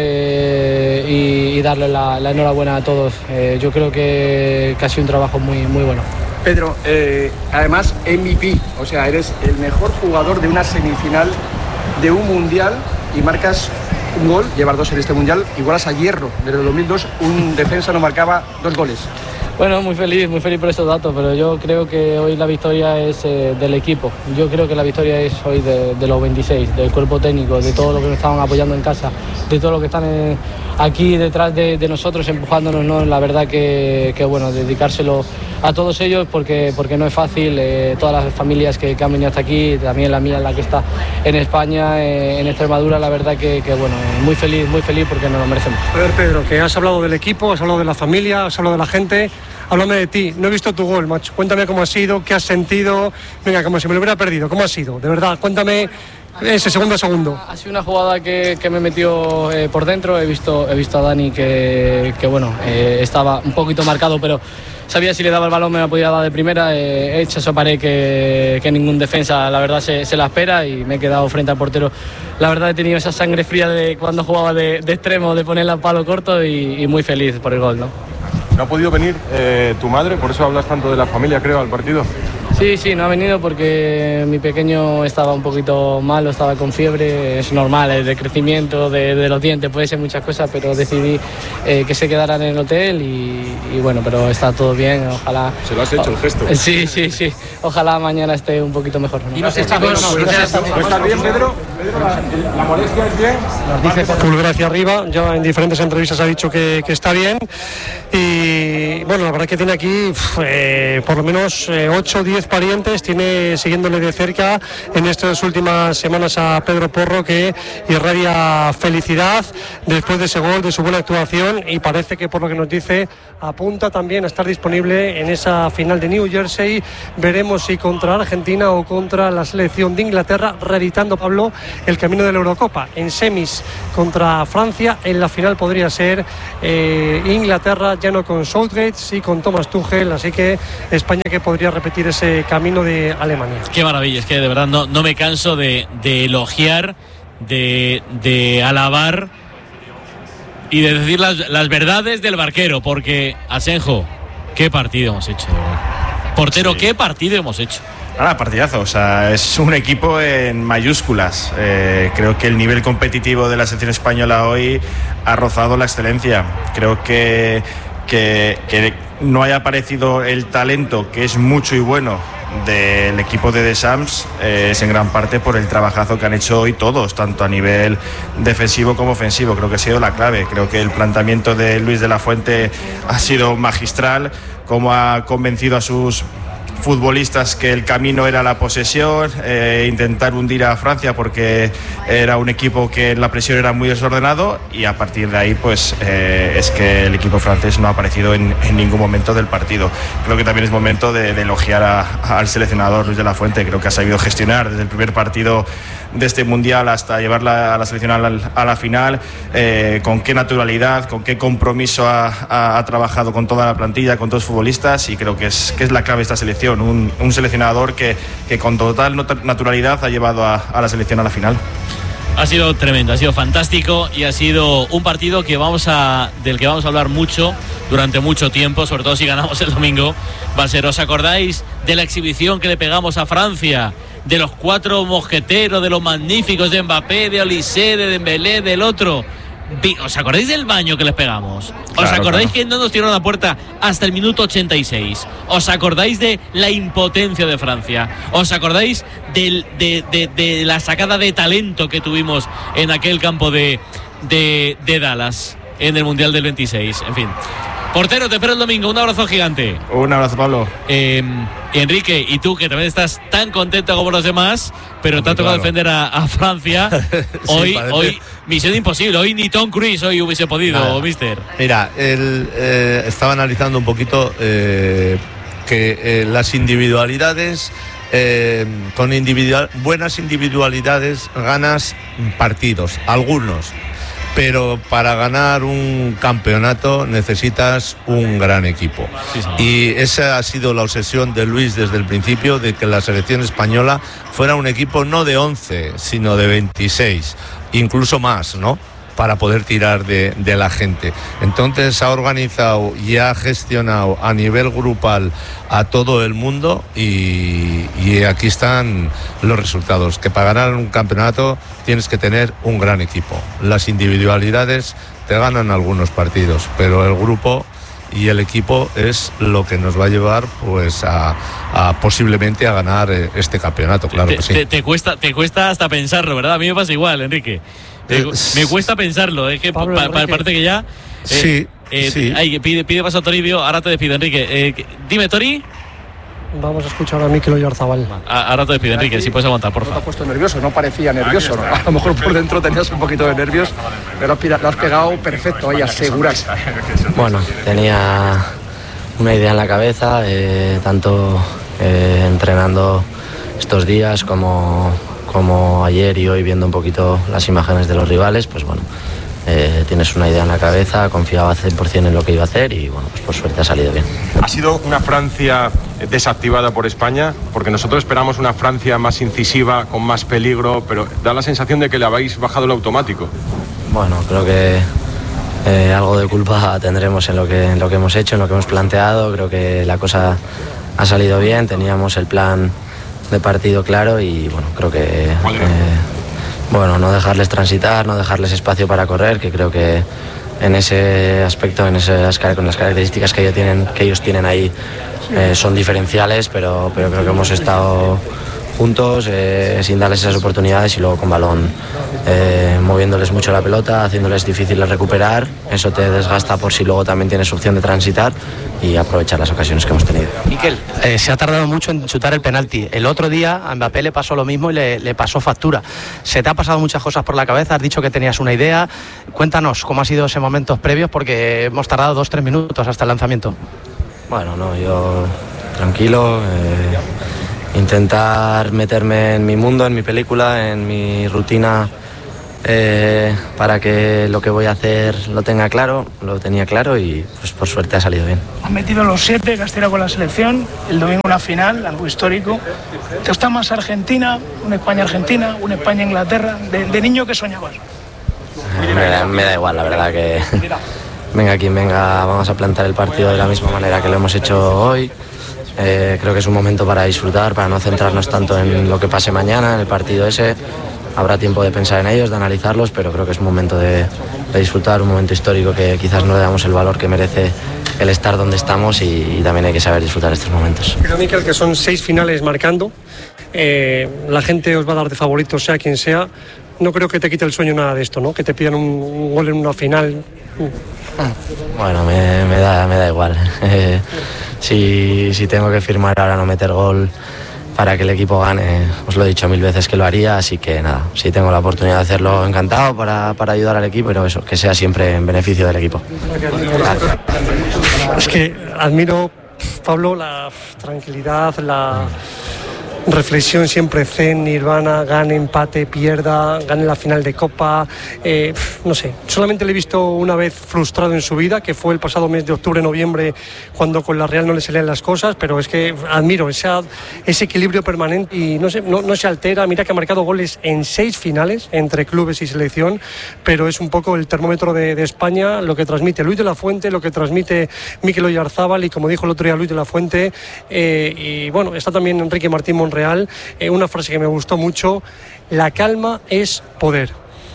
y darle la enhorabuena a todos. Yo creo que ha sido un trabajo muy bueno. Pedro, además MVP, o sea, eres el mejor jugador de una semifinal de un mundial y marcas un gol, llevar 2 en este mundial, igualas a Hierro, desde el 2002 un defensa no marcaba 2 goles. Bueno, muy feliz por estos datos, pero yo creo que hoy la victoria es del equipo. Yo creo que la victoria es hoy de los 26, del cuerpo técnico, de todos los que nos estaban apoyando en casa, de todos los que están aquí detrás de nosotros empujándonos, ¿no? La verdad que bueno, dedicárselo a todos ellos porque no es fácil. Todas las familias que han venido hasta aquí, también la mía, la que está en España, en Extremadura, la verdad que bueno, muy feliz porque nos lo merecemos. A ver, Pedro, que has hablado del equipo, has hablado de la familia, has hablado de la gente. Háblame de ti, no he visto tu gol, macho. Cuéntame cómo ha sido, qué has sentido. Venga, como si me lo hubiera perdido, ¿cómo ha sido? De verdad, cuéntame ese segundo a segundo. Ha sido una jugada que me metió por dentro. He visto a Dani que bueno, estaba un poquito marcado, pero sabía si le daba el balón me la podía dar de primera. He hecho esa pared que ningún defensa, la verdad, se la espera, y me he quedado frente al portero. La verdad, he tenido esa sangre fría de cuando jugaba de extremo, de ponerla a palo corto, y muy feliz por el gol, ¿no? ¿No ha podido venir tu madre? Por eso hablas tanto de la familia, creo, al partido. Sí, no ha venido porque mi pequeño estaba un poquito malo, estaba con fiebre. Es normal, el de crecimiento de los dientes, puede ser muchas cosas, pero decidí que se quedaran en el hotel y bueno, pero está todo bien, ojalá. ¿Se lo has hecho el gesto? Sí, ojalá mañana esté un poquito mejor, ¿no? ¿Estás bien, Pedro? ¿La molestia es bien? Nos dice pulgar hacia arriba, ya en diferentes entrevistas ha dicho que está bien. Y bueno, la verdad que tiene aquí por lo menos 8 o 10 parientes, tiene siguiéndole de cerca en estas últimas semanas a Pedro Porro, que irradia felicidad después de ese gol, de su buena actuación, y parece que, por lo que nos dice, apunta también a estar disponible en esa final de New Jersey. Veremos si contra Argentina o contra la selección de Inglaterra, reeditando, Pablo, el camino de la Eurocopa. En semis contra Francia, en la final podría ser Inglaterra, ya no con Southgate, sí con Thomas Tuchel, así que España que podría repetir ese camino de Alemania. Qué maravilla, es que de verdad no me canso de elogiar, de alabar y de decir las verdades del barquero, porque Asenjo, qué partido hemos hecho, de verdad. Portero, sí. Qué partido hemos hecho. Partidazo, o sea, es un equipo en mayúsculas. Creo que el nivel competitivo de la selección española hoy ha rozado la excelencia. Creo que no haya aparecido el talento, que es mucho y bueno, del equipo de Deschamps, es en gran parte por el trabajazo que han hecho hoy todos, tanto a nivel defensivo como ofensivo. Creo que ha sido la clave. Creo que el planteamiento de Luis de la Fuente ha sido magistral, como ha convencido a sus futbolistas que el camino era la posesión, intentar hundir a Francia porque era un equipo que en la presión era muy desordenado, y a partir de ahí pues es que el equipo francés no ha aparecido en ningún momento del partido. Creo que también es momento de elogiar al seleccionador Luis de la Fuente. Creo que ha sabido gestionar desde el primer partido de este mundial hasta llevarla a la selección a la final, con qué naturalidad, con qué compromiso ha trabajado con toda la plantilla, con todos los futbolistas, y creo que es la clave de esta selección. Un seleccionador que con total naturalidad ha llevado a la selección a la final. Ha sido tremendo, ha sido fantástico, y ha sido un partido del que vamos a hablar mucho durante mucho tiempo, sobre todo si ganamos el domingo. Va a ser, ¿os acordáis de la exhibición que le pegamos a Francia? De los 4 mosqueteros, de los magníficos de Mbappé, de Olise, de Dembélé, del otro. ¿Os acordáis del baño que les pegamos? ¿Os acordáis que no nos tiraron a puerta hasta el minuto 86? ¿Os acordáis de la impotencia de Francia? ¿Os acordáis de la sacada de talento que tuvimos en aquel campo de Dallas en el Mundial del 26? En fin. Portero, te espero el domingo. Un abrazo gigante. Un abrazo, Pablo. Enrique, y tú, que también estás tan contento como los demás, pero te ha tocado defender a Francia. Hoy, sí, hoy, misión imposible. Hoy ni Tom Cruise hoy hubiese podido, mister. Mira, estaba analizando un poquito que las individualidades, con buenas individualidades ganas partidos, algunos. Pero para ganar un campeonato necesitas un gran equipo. Sí, y esa ha sido la obsesión de Luis desde el principio, de que la selección española fuera un equipo no de 11, sino de 26, incluso más, ¿no? Para poder tirar de la gente. Entonces ha organizado y ha gestionado a nivel grupal a todo el mundo, y aquí están los resultados. Que para ganar un campeonato tienes que tener un gran equipo. Las individualidades te ganan algunos partidos, pero el grupo y el equipo es lo que nos va a llevar pues a posiblemente a ganar este campeonato, claro que sí. Te cuesta hasta pensarlo, ¿verdad? A mí me pasa igual, Enrique. Me cuesta pensarlo, es que parece que ya. Sí. Pide paso a Toribio, ahora te despido, Enrique. Dime, Tori. Vamos a escuchar a Mikel Oyarzabal. Ahora te despido, Enrique, si puedes aguantar, por favor. No te has puesto nervioso, no parecía nervioso, ¿no? A lo mejor por dentro tenías un poquito de nervios, pero lo has pegado perfecto, ahí aseguras. Bueno, tenía una idea en la cabeza, tanto entrenando estos días como ayer y hoy, viendo un poquito las imágenes de los rivales, pues bueno, tienes una idea en la cabeza, confiaba 100% en lo que iba a hacer, y bueno, pues por suerte ha salido bien. ¿Ha sido una Francia desactivada por España? Porque nosotros esperamos una Francia más incisiva, con más peligro, pero da la sensación de que le habéis bajado el automático. Bueno, creo que algo de culpa tendremos en lo que hemos hecho, en lo que hemos planteado. Creo que la cosa ha salido bien, teníamos el plan de partido claro, y bueno, creo que no dejarles transitar, no dejarles espacio para correr, que creo que en ese aspecto, con las características que ellos tienen ahí, son diferenciales, pero creo que hemos estado juntos, sin darles esas oportunidades y luego con balón, moviéndoles mucho la pelota, haciéndoles difíciles recuperar. Eso te desgasta por si luego también tienes opción de transitar y aprovechar las ocasiones que hemos tenido. Miquel, se ha tardado mucho en chutar el penalti. El otro día a Mbappé le pasó lo mismo y le pasó factura. Se te ha pasado muchas cosas por la cabeza, has dicho que tenías una idea. Cuéntanos cómo ha sido ese momentos previos, porque hemos tardado 2-3 minutos hasta el lanzamiento. Bueno, no, yo tranquilo, intentar meterme en mi mundo, en mi película, en mi rutina, para que lo que voy a hacer lo tenga claro, lo tenía claro y pues por suerte ha salido bien. Has metido los 7 que has tirado con la selección, el domingo una final, algo histórico. ¿Te gusta más Argentina, una España-Argentina, una España-Inglaterra? ¿De niño qué soñabas? Me da igual, la verdad que venga quien venga, vamos a plantar el partido de la misma manera que lo hemos hecho hoy. Creo que es un momento para disfrutar, para no centrarnos tanto en lo que pase mañana, en el partido ese. Habrá tiempo de pensar en ellos, de analizarlos, pero creo que es un momento de disfrutar, un momento histórico que quizás no le damos el valor que merece el estar donde estamos y también hay que saber disfrutar estos momentos. Pero Miquel, que son 6 finales marcando, la gente os va a dar de favorito, sea quien sea. No creo que te quite el sueño nada de esto, ¿no? Que te pidan un gol en una final. Bueno, me da igual. Si tengo que firmar ahora no meter gol para que el equipo gane, os lo he dicho 1000 veces que lo haría, así que nada, si tengo la oportunidad de hacerlo, encantado para ayudar al equipo, pero eso, que sea siempre en beneficio del equipo. Gracias. Es que admiro, Pablo, la tranquilidad, la reflexión siempre zen, nirvana, gane, empate, pierda, gane la final de Copa, no sé, solamente le he visto una vez frustrado en su vida, que fue el pasado mes de octubre-noviembre, cuando con la Real no le salían las cosas, pero es que admiro ese equilibrio permanente y no sé, no se altera. Mira que ha marcado goles en 6 finales entre clubes y selección, pero es un poco el termómetro de España, lo que transmite Luis de la Fuente, lo que transmite Mikel Oyarzábal y como dijo el otro día Luis de la Fuente, y bueno, está también Enrique Martín Monreal. Una frase que me gustó mucho: la calma es poder.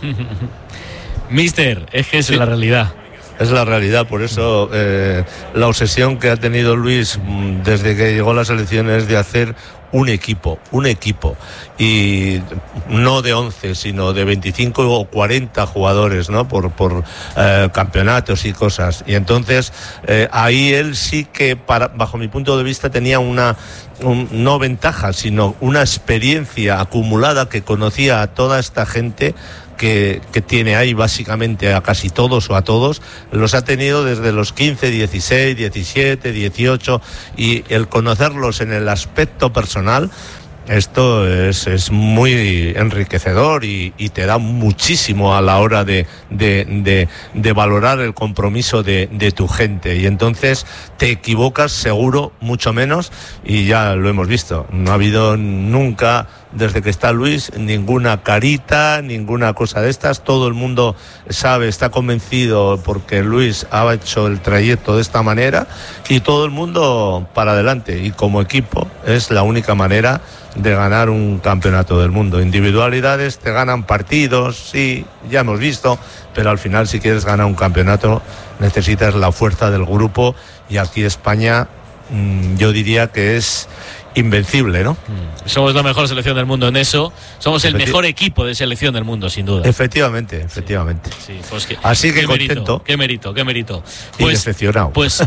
Mister, es que es la realidad. Es la realidad, por eso la obsesión que ha tenido Luis desde que llegó a la selección es de hacer un equipo y no de 11 sino de 25 o 40 jugadores, ¿no? por campeonatos y cosas, y entonces ahí él sí que bajo mi punto de vista tenía no ventaja sino una experiencia acumulada, que conocía a toda esta gente que tiene ahí básicamente a casi todos o a todos, los ha tenido desde los 15, 16, 17, 18 y el conocerlos en el aspecto personal, esto es muy enriquecedor y te da muchísimo a la hora de valorar el compromiso de tu gente, y entonces te equivocas seguro mucho menos, y ya lo hemos visto, no ha habido nunca desde que está Luis ninguna carita, ninguna cosa de estas, todo el mundo sabe, está convencido porque Luis ha hecho el trayecto de esta manera y todo el mundo para adelante, y como equipo es la única manera de ganar un campeonato del mundo. Individualidades te ganan partidos, sí, ya hemos visto, pero al final si quieres ganar un campeonato necesitas la fuerza del grupo, y aquí España yo diría que es invencible, ¿no? Somos la mejor selección del mundo en eso. Somos el mejor equipo de selección del mundo, sin duda. Efectivamente. Sí, pues así que contento. Qué mérito. Y decepcionado. Pues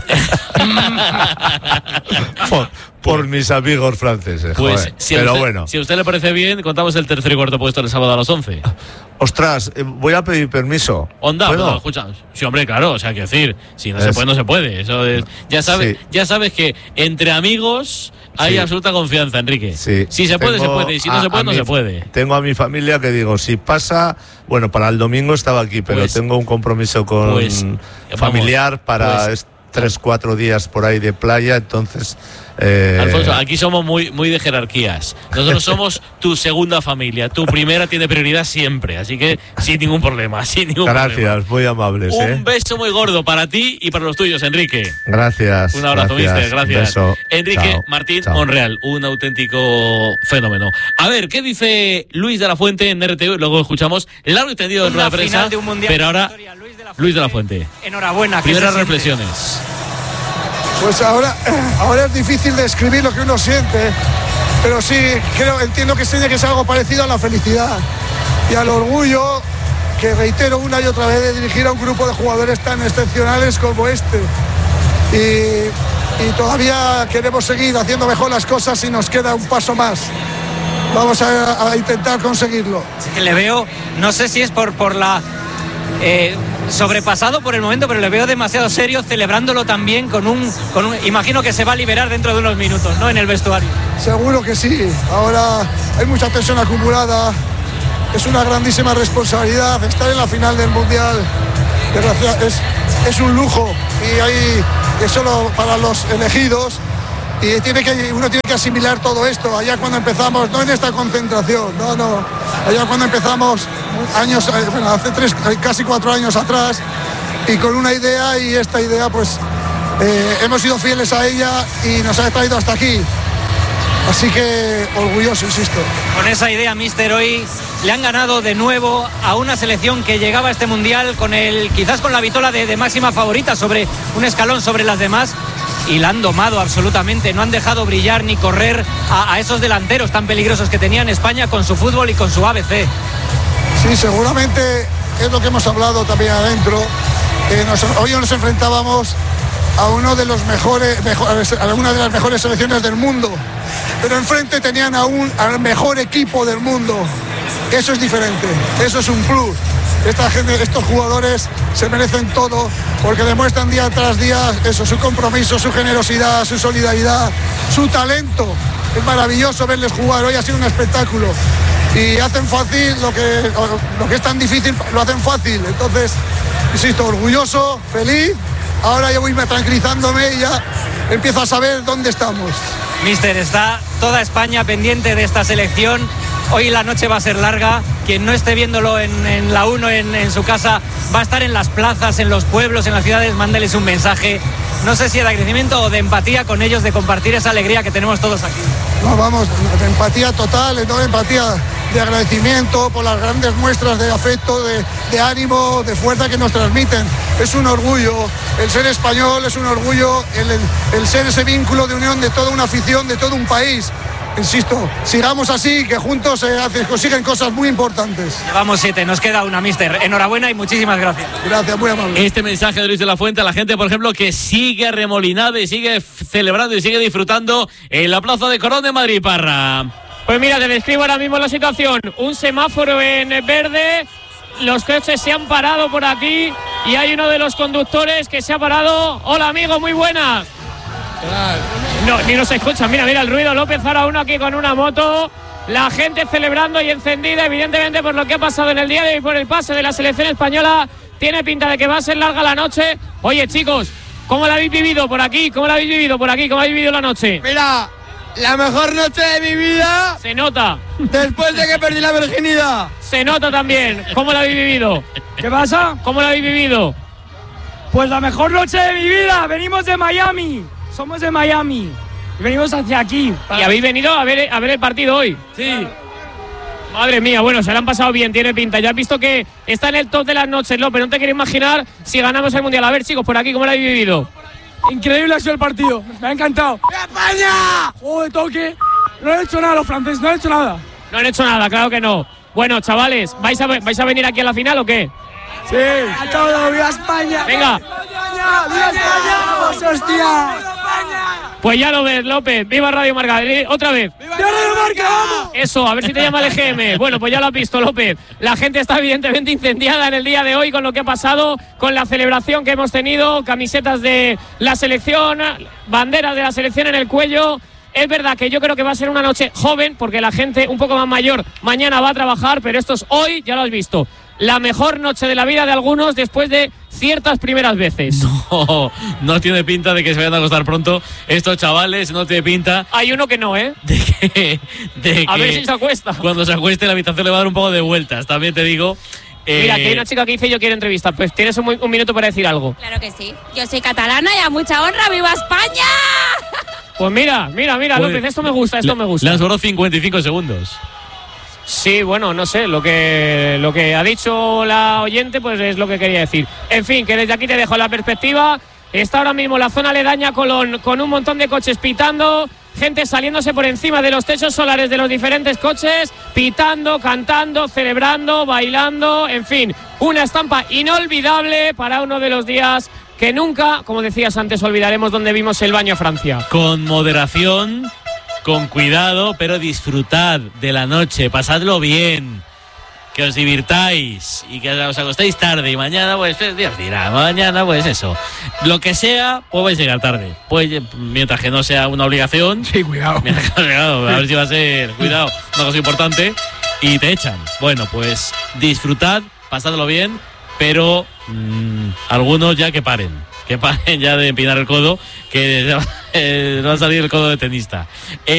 por mis amigos franceses. Pues joder. Si a usted le parece bien, contamos el tercer y cuarto puesto el sábado a las 11. Ostras, voy a pedir permiso. Onda, ¿puedo? Escucha. Sí, hombre, claro, o sea, quiero decir, si no se puede, no se puede. Eso es, ya sabes que entre amigos hay absoluta confianza, Enrique. Sí. Si se puede, se puede. Y si no se puede, no se puede. Tengo a mi familia que digo, si pasa, bueno, para el domingo estaba aquí, pero tengo un compromiso con familiar para 3-4 días por ahí de playa, entonces... Alfonso, aquí somos muy de jerarquías. Nosotros somos tu segunda familia. Tu primera tiene prioridad siempre, así que sin ningún problema. Gracias, muy amables. Un beso muy gordo para ti y para los tuyos, Enrique. Gracias. Un abrazo, mister. Gracias. Beso. Enrique Chao. Martín Chao. Monreal, un auténtico fenómeno. A ver, ¿qué dice Luis de la Fuente en RTV? Luego escuchamos largo y tendido en rueda de prensa. Pero ahora, Luis de la Fuente. Enhorabuena. Primeras reflexiones. Pues ahora es difícil describir lo que uno siente, pero sí entiendo que tiene que ser algo parecido a la felicidad y al orgullo, que reitero una y otra vez, de dirigir a un grupo de jugadores tan excepcionales como este. Y todavía queremos seguir haciendo mejor las cosas y nos queda un paso más. Vamos a intentar conseguirlo. Le veo, no sé si es por la sobrepasado por el momento, pero le veo demasiado serio, celebrándolo también con un imagino que se va a liberar dentro de unos minutos, ¿no?, en el vestuario. Seguro que sí. Ahora hay mucha tensión acumulada. Es una grandísima responsabilidad estar en la final del Mundial. Es un lujo y es solo para los elegidos. Y uno tiene que asimilar todo esto. Allá cuando empezamos, no en esta concentración, no. Allá cuando empezamos hace casi 4 años atrás, y con una idea, y esta idea pues hemos sido fieles a ella y nos ha traído hasta aquí. Así que orgulloso, insisto. Con esa idea, míster, hoy le han ganado de nuevo a una selección que llegaba a este Mundial quizás con la vitola de máxima favorita, sobre un escalón sobre las demás, y la han domado absolutamente. No han dejado brillar ni correr a esos delanteros tan peligrosos que tenía en España, con su fútbol y con su ABC. Sí, seguramente es lo que hemos hablado también adentro. Hoy nos enfrentábamos a una de las mejores selecciones del mundo, pero enfrente tenían al mejor equipo del mundo. Eso es diferente, eso es un plus. Estos jugadores se merecen todo, porque demuestran día tras día eso, su compromiso, su generosidad, su solidaridad, su talento. Es maravilloso verles jugar. Hoy ha sido un espectáculo y hacen fácil lo que es tan difícil, lo hacen fácil. Entonces, insisto, orgulloso, feliz. Ahora yo voy tranquilizándome y ya empiezo a saber dónde estamos. Míster, está toda España pendiente de esta selección. Hoy la noche va a ser larga. Quien no esté viéndolo en la 1 en su casa, va a estar en las plazas, en los pueblos, en las ciudades. Mándeles un mensaje, no sé si de agradecimiento o de empatía con ellos, de compartir esa alegría que tenemos todos aquí. No, vamos, de empatía total, de empatía, de agradecimiento por las grandes muestras de afecto, de ánimo, de fuerza que nos transmiten. Es un orgullo el ser español, es un orgullo el ser ese vínculo de unión de toda una afición, de todo un país. Insisto, sigamos así, que juntos se consiguen cosas muy importantes. Llevamos 7, nos queda una, míster. Enhorabuena y muchísimas gracias. Gracias, muy amable. Este mensaje de Luis de la Fuente a la gente, por ejemplo, que sigue remolinada y sigue celebrando y sigue disfrutando en la Plaza de Colón de Madrid, Parra. Pues mira, te describo ahora mismo la situación. Un semáforo en verde, los coches se han parado por aquí y hay uno de los conductores que se ha parado. Hola, amigo, muy buenas. No, ni nos escuchan. Mira el ruido. López, ahora uno aquí con una moto. La gente celebrando y encendida, evidentemente, por lo que ha pasado en el día de hoy, por el pase de la selección española. Tiene pinta de que va a ser larga la noche. Oye, chicos, ¿cómo la habéis vivido por aquí? ¿Cómo la habéis vivido por aquí? ¿Cómo habéis vivido la noche? Mira, la mejor noche de mi vida. Se nota. Después de que perdí la virginidad. Se nota también. ¿Cómo la habéis vivido? ¿Qué pasa? ¿Cómo la habéis vivido? Pues la mejor noche de mi vida. Venimos de Miami. Somos de Miami. Y venimos hacia aquí. ¿Y habéis venido a ver el partido hoy? Sí. Madre mía, bueno, se lo han pasado bien, tiene pinta. Ya has visto que está en el top de las noches, López. No te quiero imaginar si ganamos el Mundial. A ver, chicos, por aquí, ¿cómo lo habéis vivido? Increíble ha sido el partido. Me ha encantado. ¡España! Juego de toque. No han hecho nada los franceses, no han hecho nada. No han hecho nada, claro que no. Bueno, chavales, ¿vais a venir aquí a la final o qué? Sí. A todo, ¡viva España! Venga. ¡Viva España! ¡Vamos, hostia! Pues ya lo ves, López. ¡Viva Radio Marca! Otra vez. ¡Viva Radio Marca, vamos! Eso, a ver si te llama el EGM. Bueno, pues ya lo has visto, López. La gente está evidentemente incendiada en el día de hoy con lo que ha pasado, con la celebración que hemos tenido, camisetas de la selección, banderas de la selección en el cuello. Es verdad que yo creo que va a ser una noche joven, porque la gente un poco más mayor mañana va a trabajar, pero esto es hoy, ya lo has visto. La mejor noche de la vida de algunos después de ciertas primeras veces. No tiene pinta de que se vayan a acostar pronto estos chavales, no tiene pinta. Hay uno que no, ¿eh? A ver si se acuesta. Cuando se acueste la habitación le va a dar un poco de vueltas, también te digo. Mira, que hay una chica que dice yo quiero entrevistar. Pues tienes un minuto para decir algo. Claro que sí. Yo soy catalana y a mucha honra. ¡Viva España! Pues mira, López, esto me gusta, me gusta. Le han sobrado 55 segundos. Sí, bueno, no sé, lo que ha dicho la oyente, pues es lo que quería decir. En fin, que desde aquí te dejo la perspectiva. Está ahora mismo la zona aledaña a Colón con un montón de coches pitando, gente saliéndose por encima de los techos solares de los diferentes coches, pitando, cantando, celebrando, bailando, en fin, una estampa inolvidable para uno de los días que nunca, como decías antes, olvidaremos donde vimos el baño a Francia. Con moderación, con cuidado, pero disfrutad de la noche, pasadlo bien, que os divirtáis y que os acostéis tarde y mañana pues Dios dirá, mañana pues eso, lo que sea, pues vais a llegar tarde, pues mientras que no sea una obligación. Sí, cuidado. Cuidado, a ver si va a ser, cuidado, una cosa importante y te echan. Bueno, pues disfrutad, pasadlo bien, pero algunos ya que paren ya de empinar el codo, que va a salir el codo de tenista.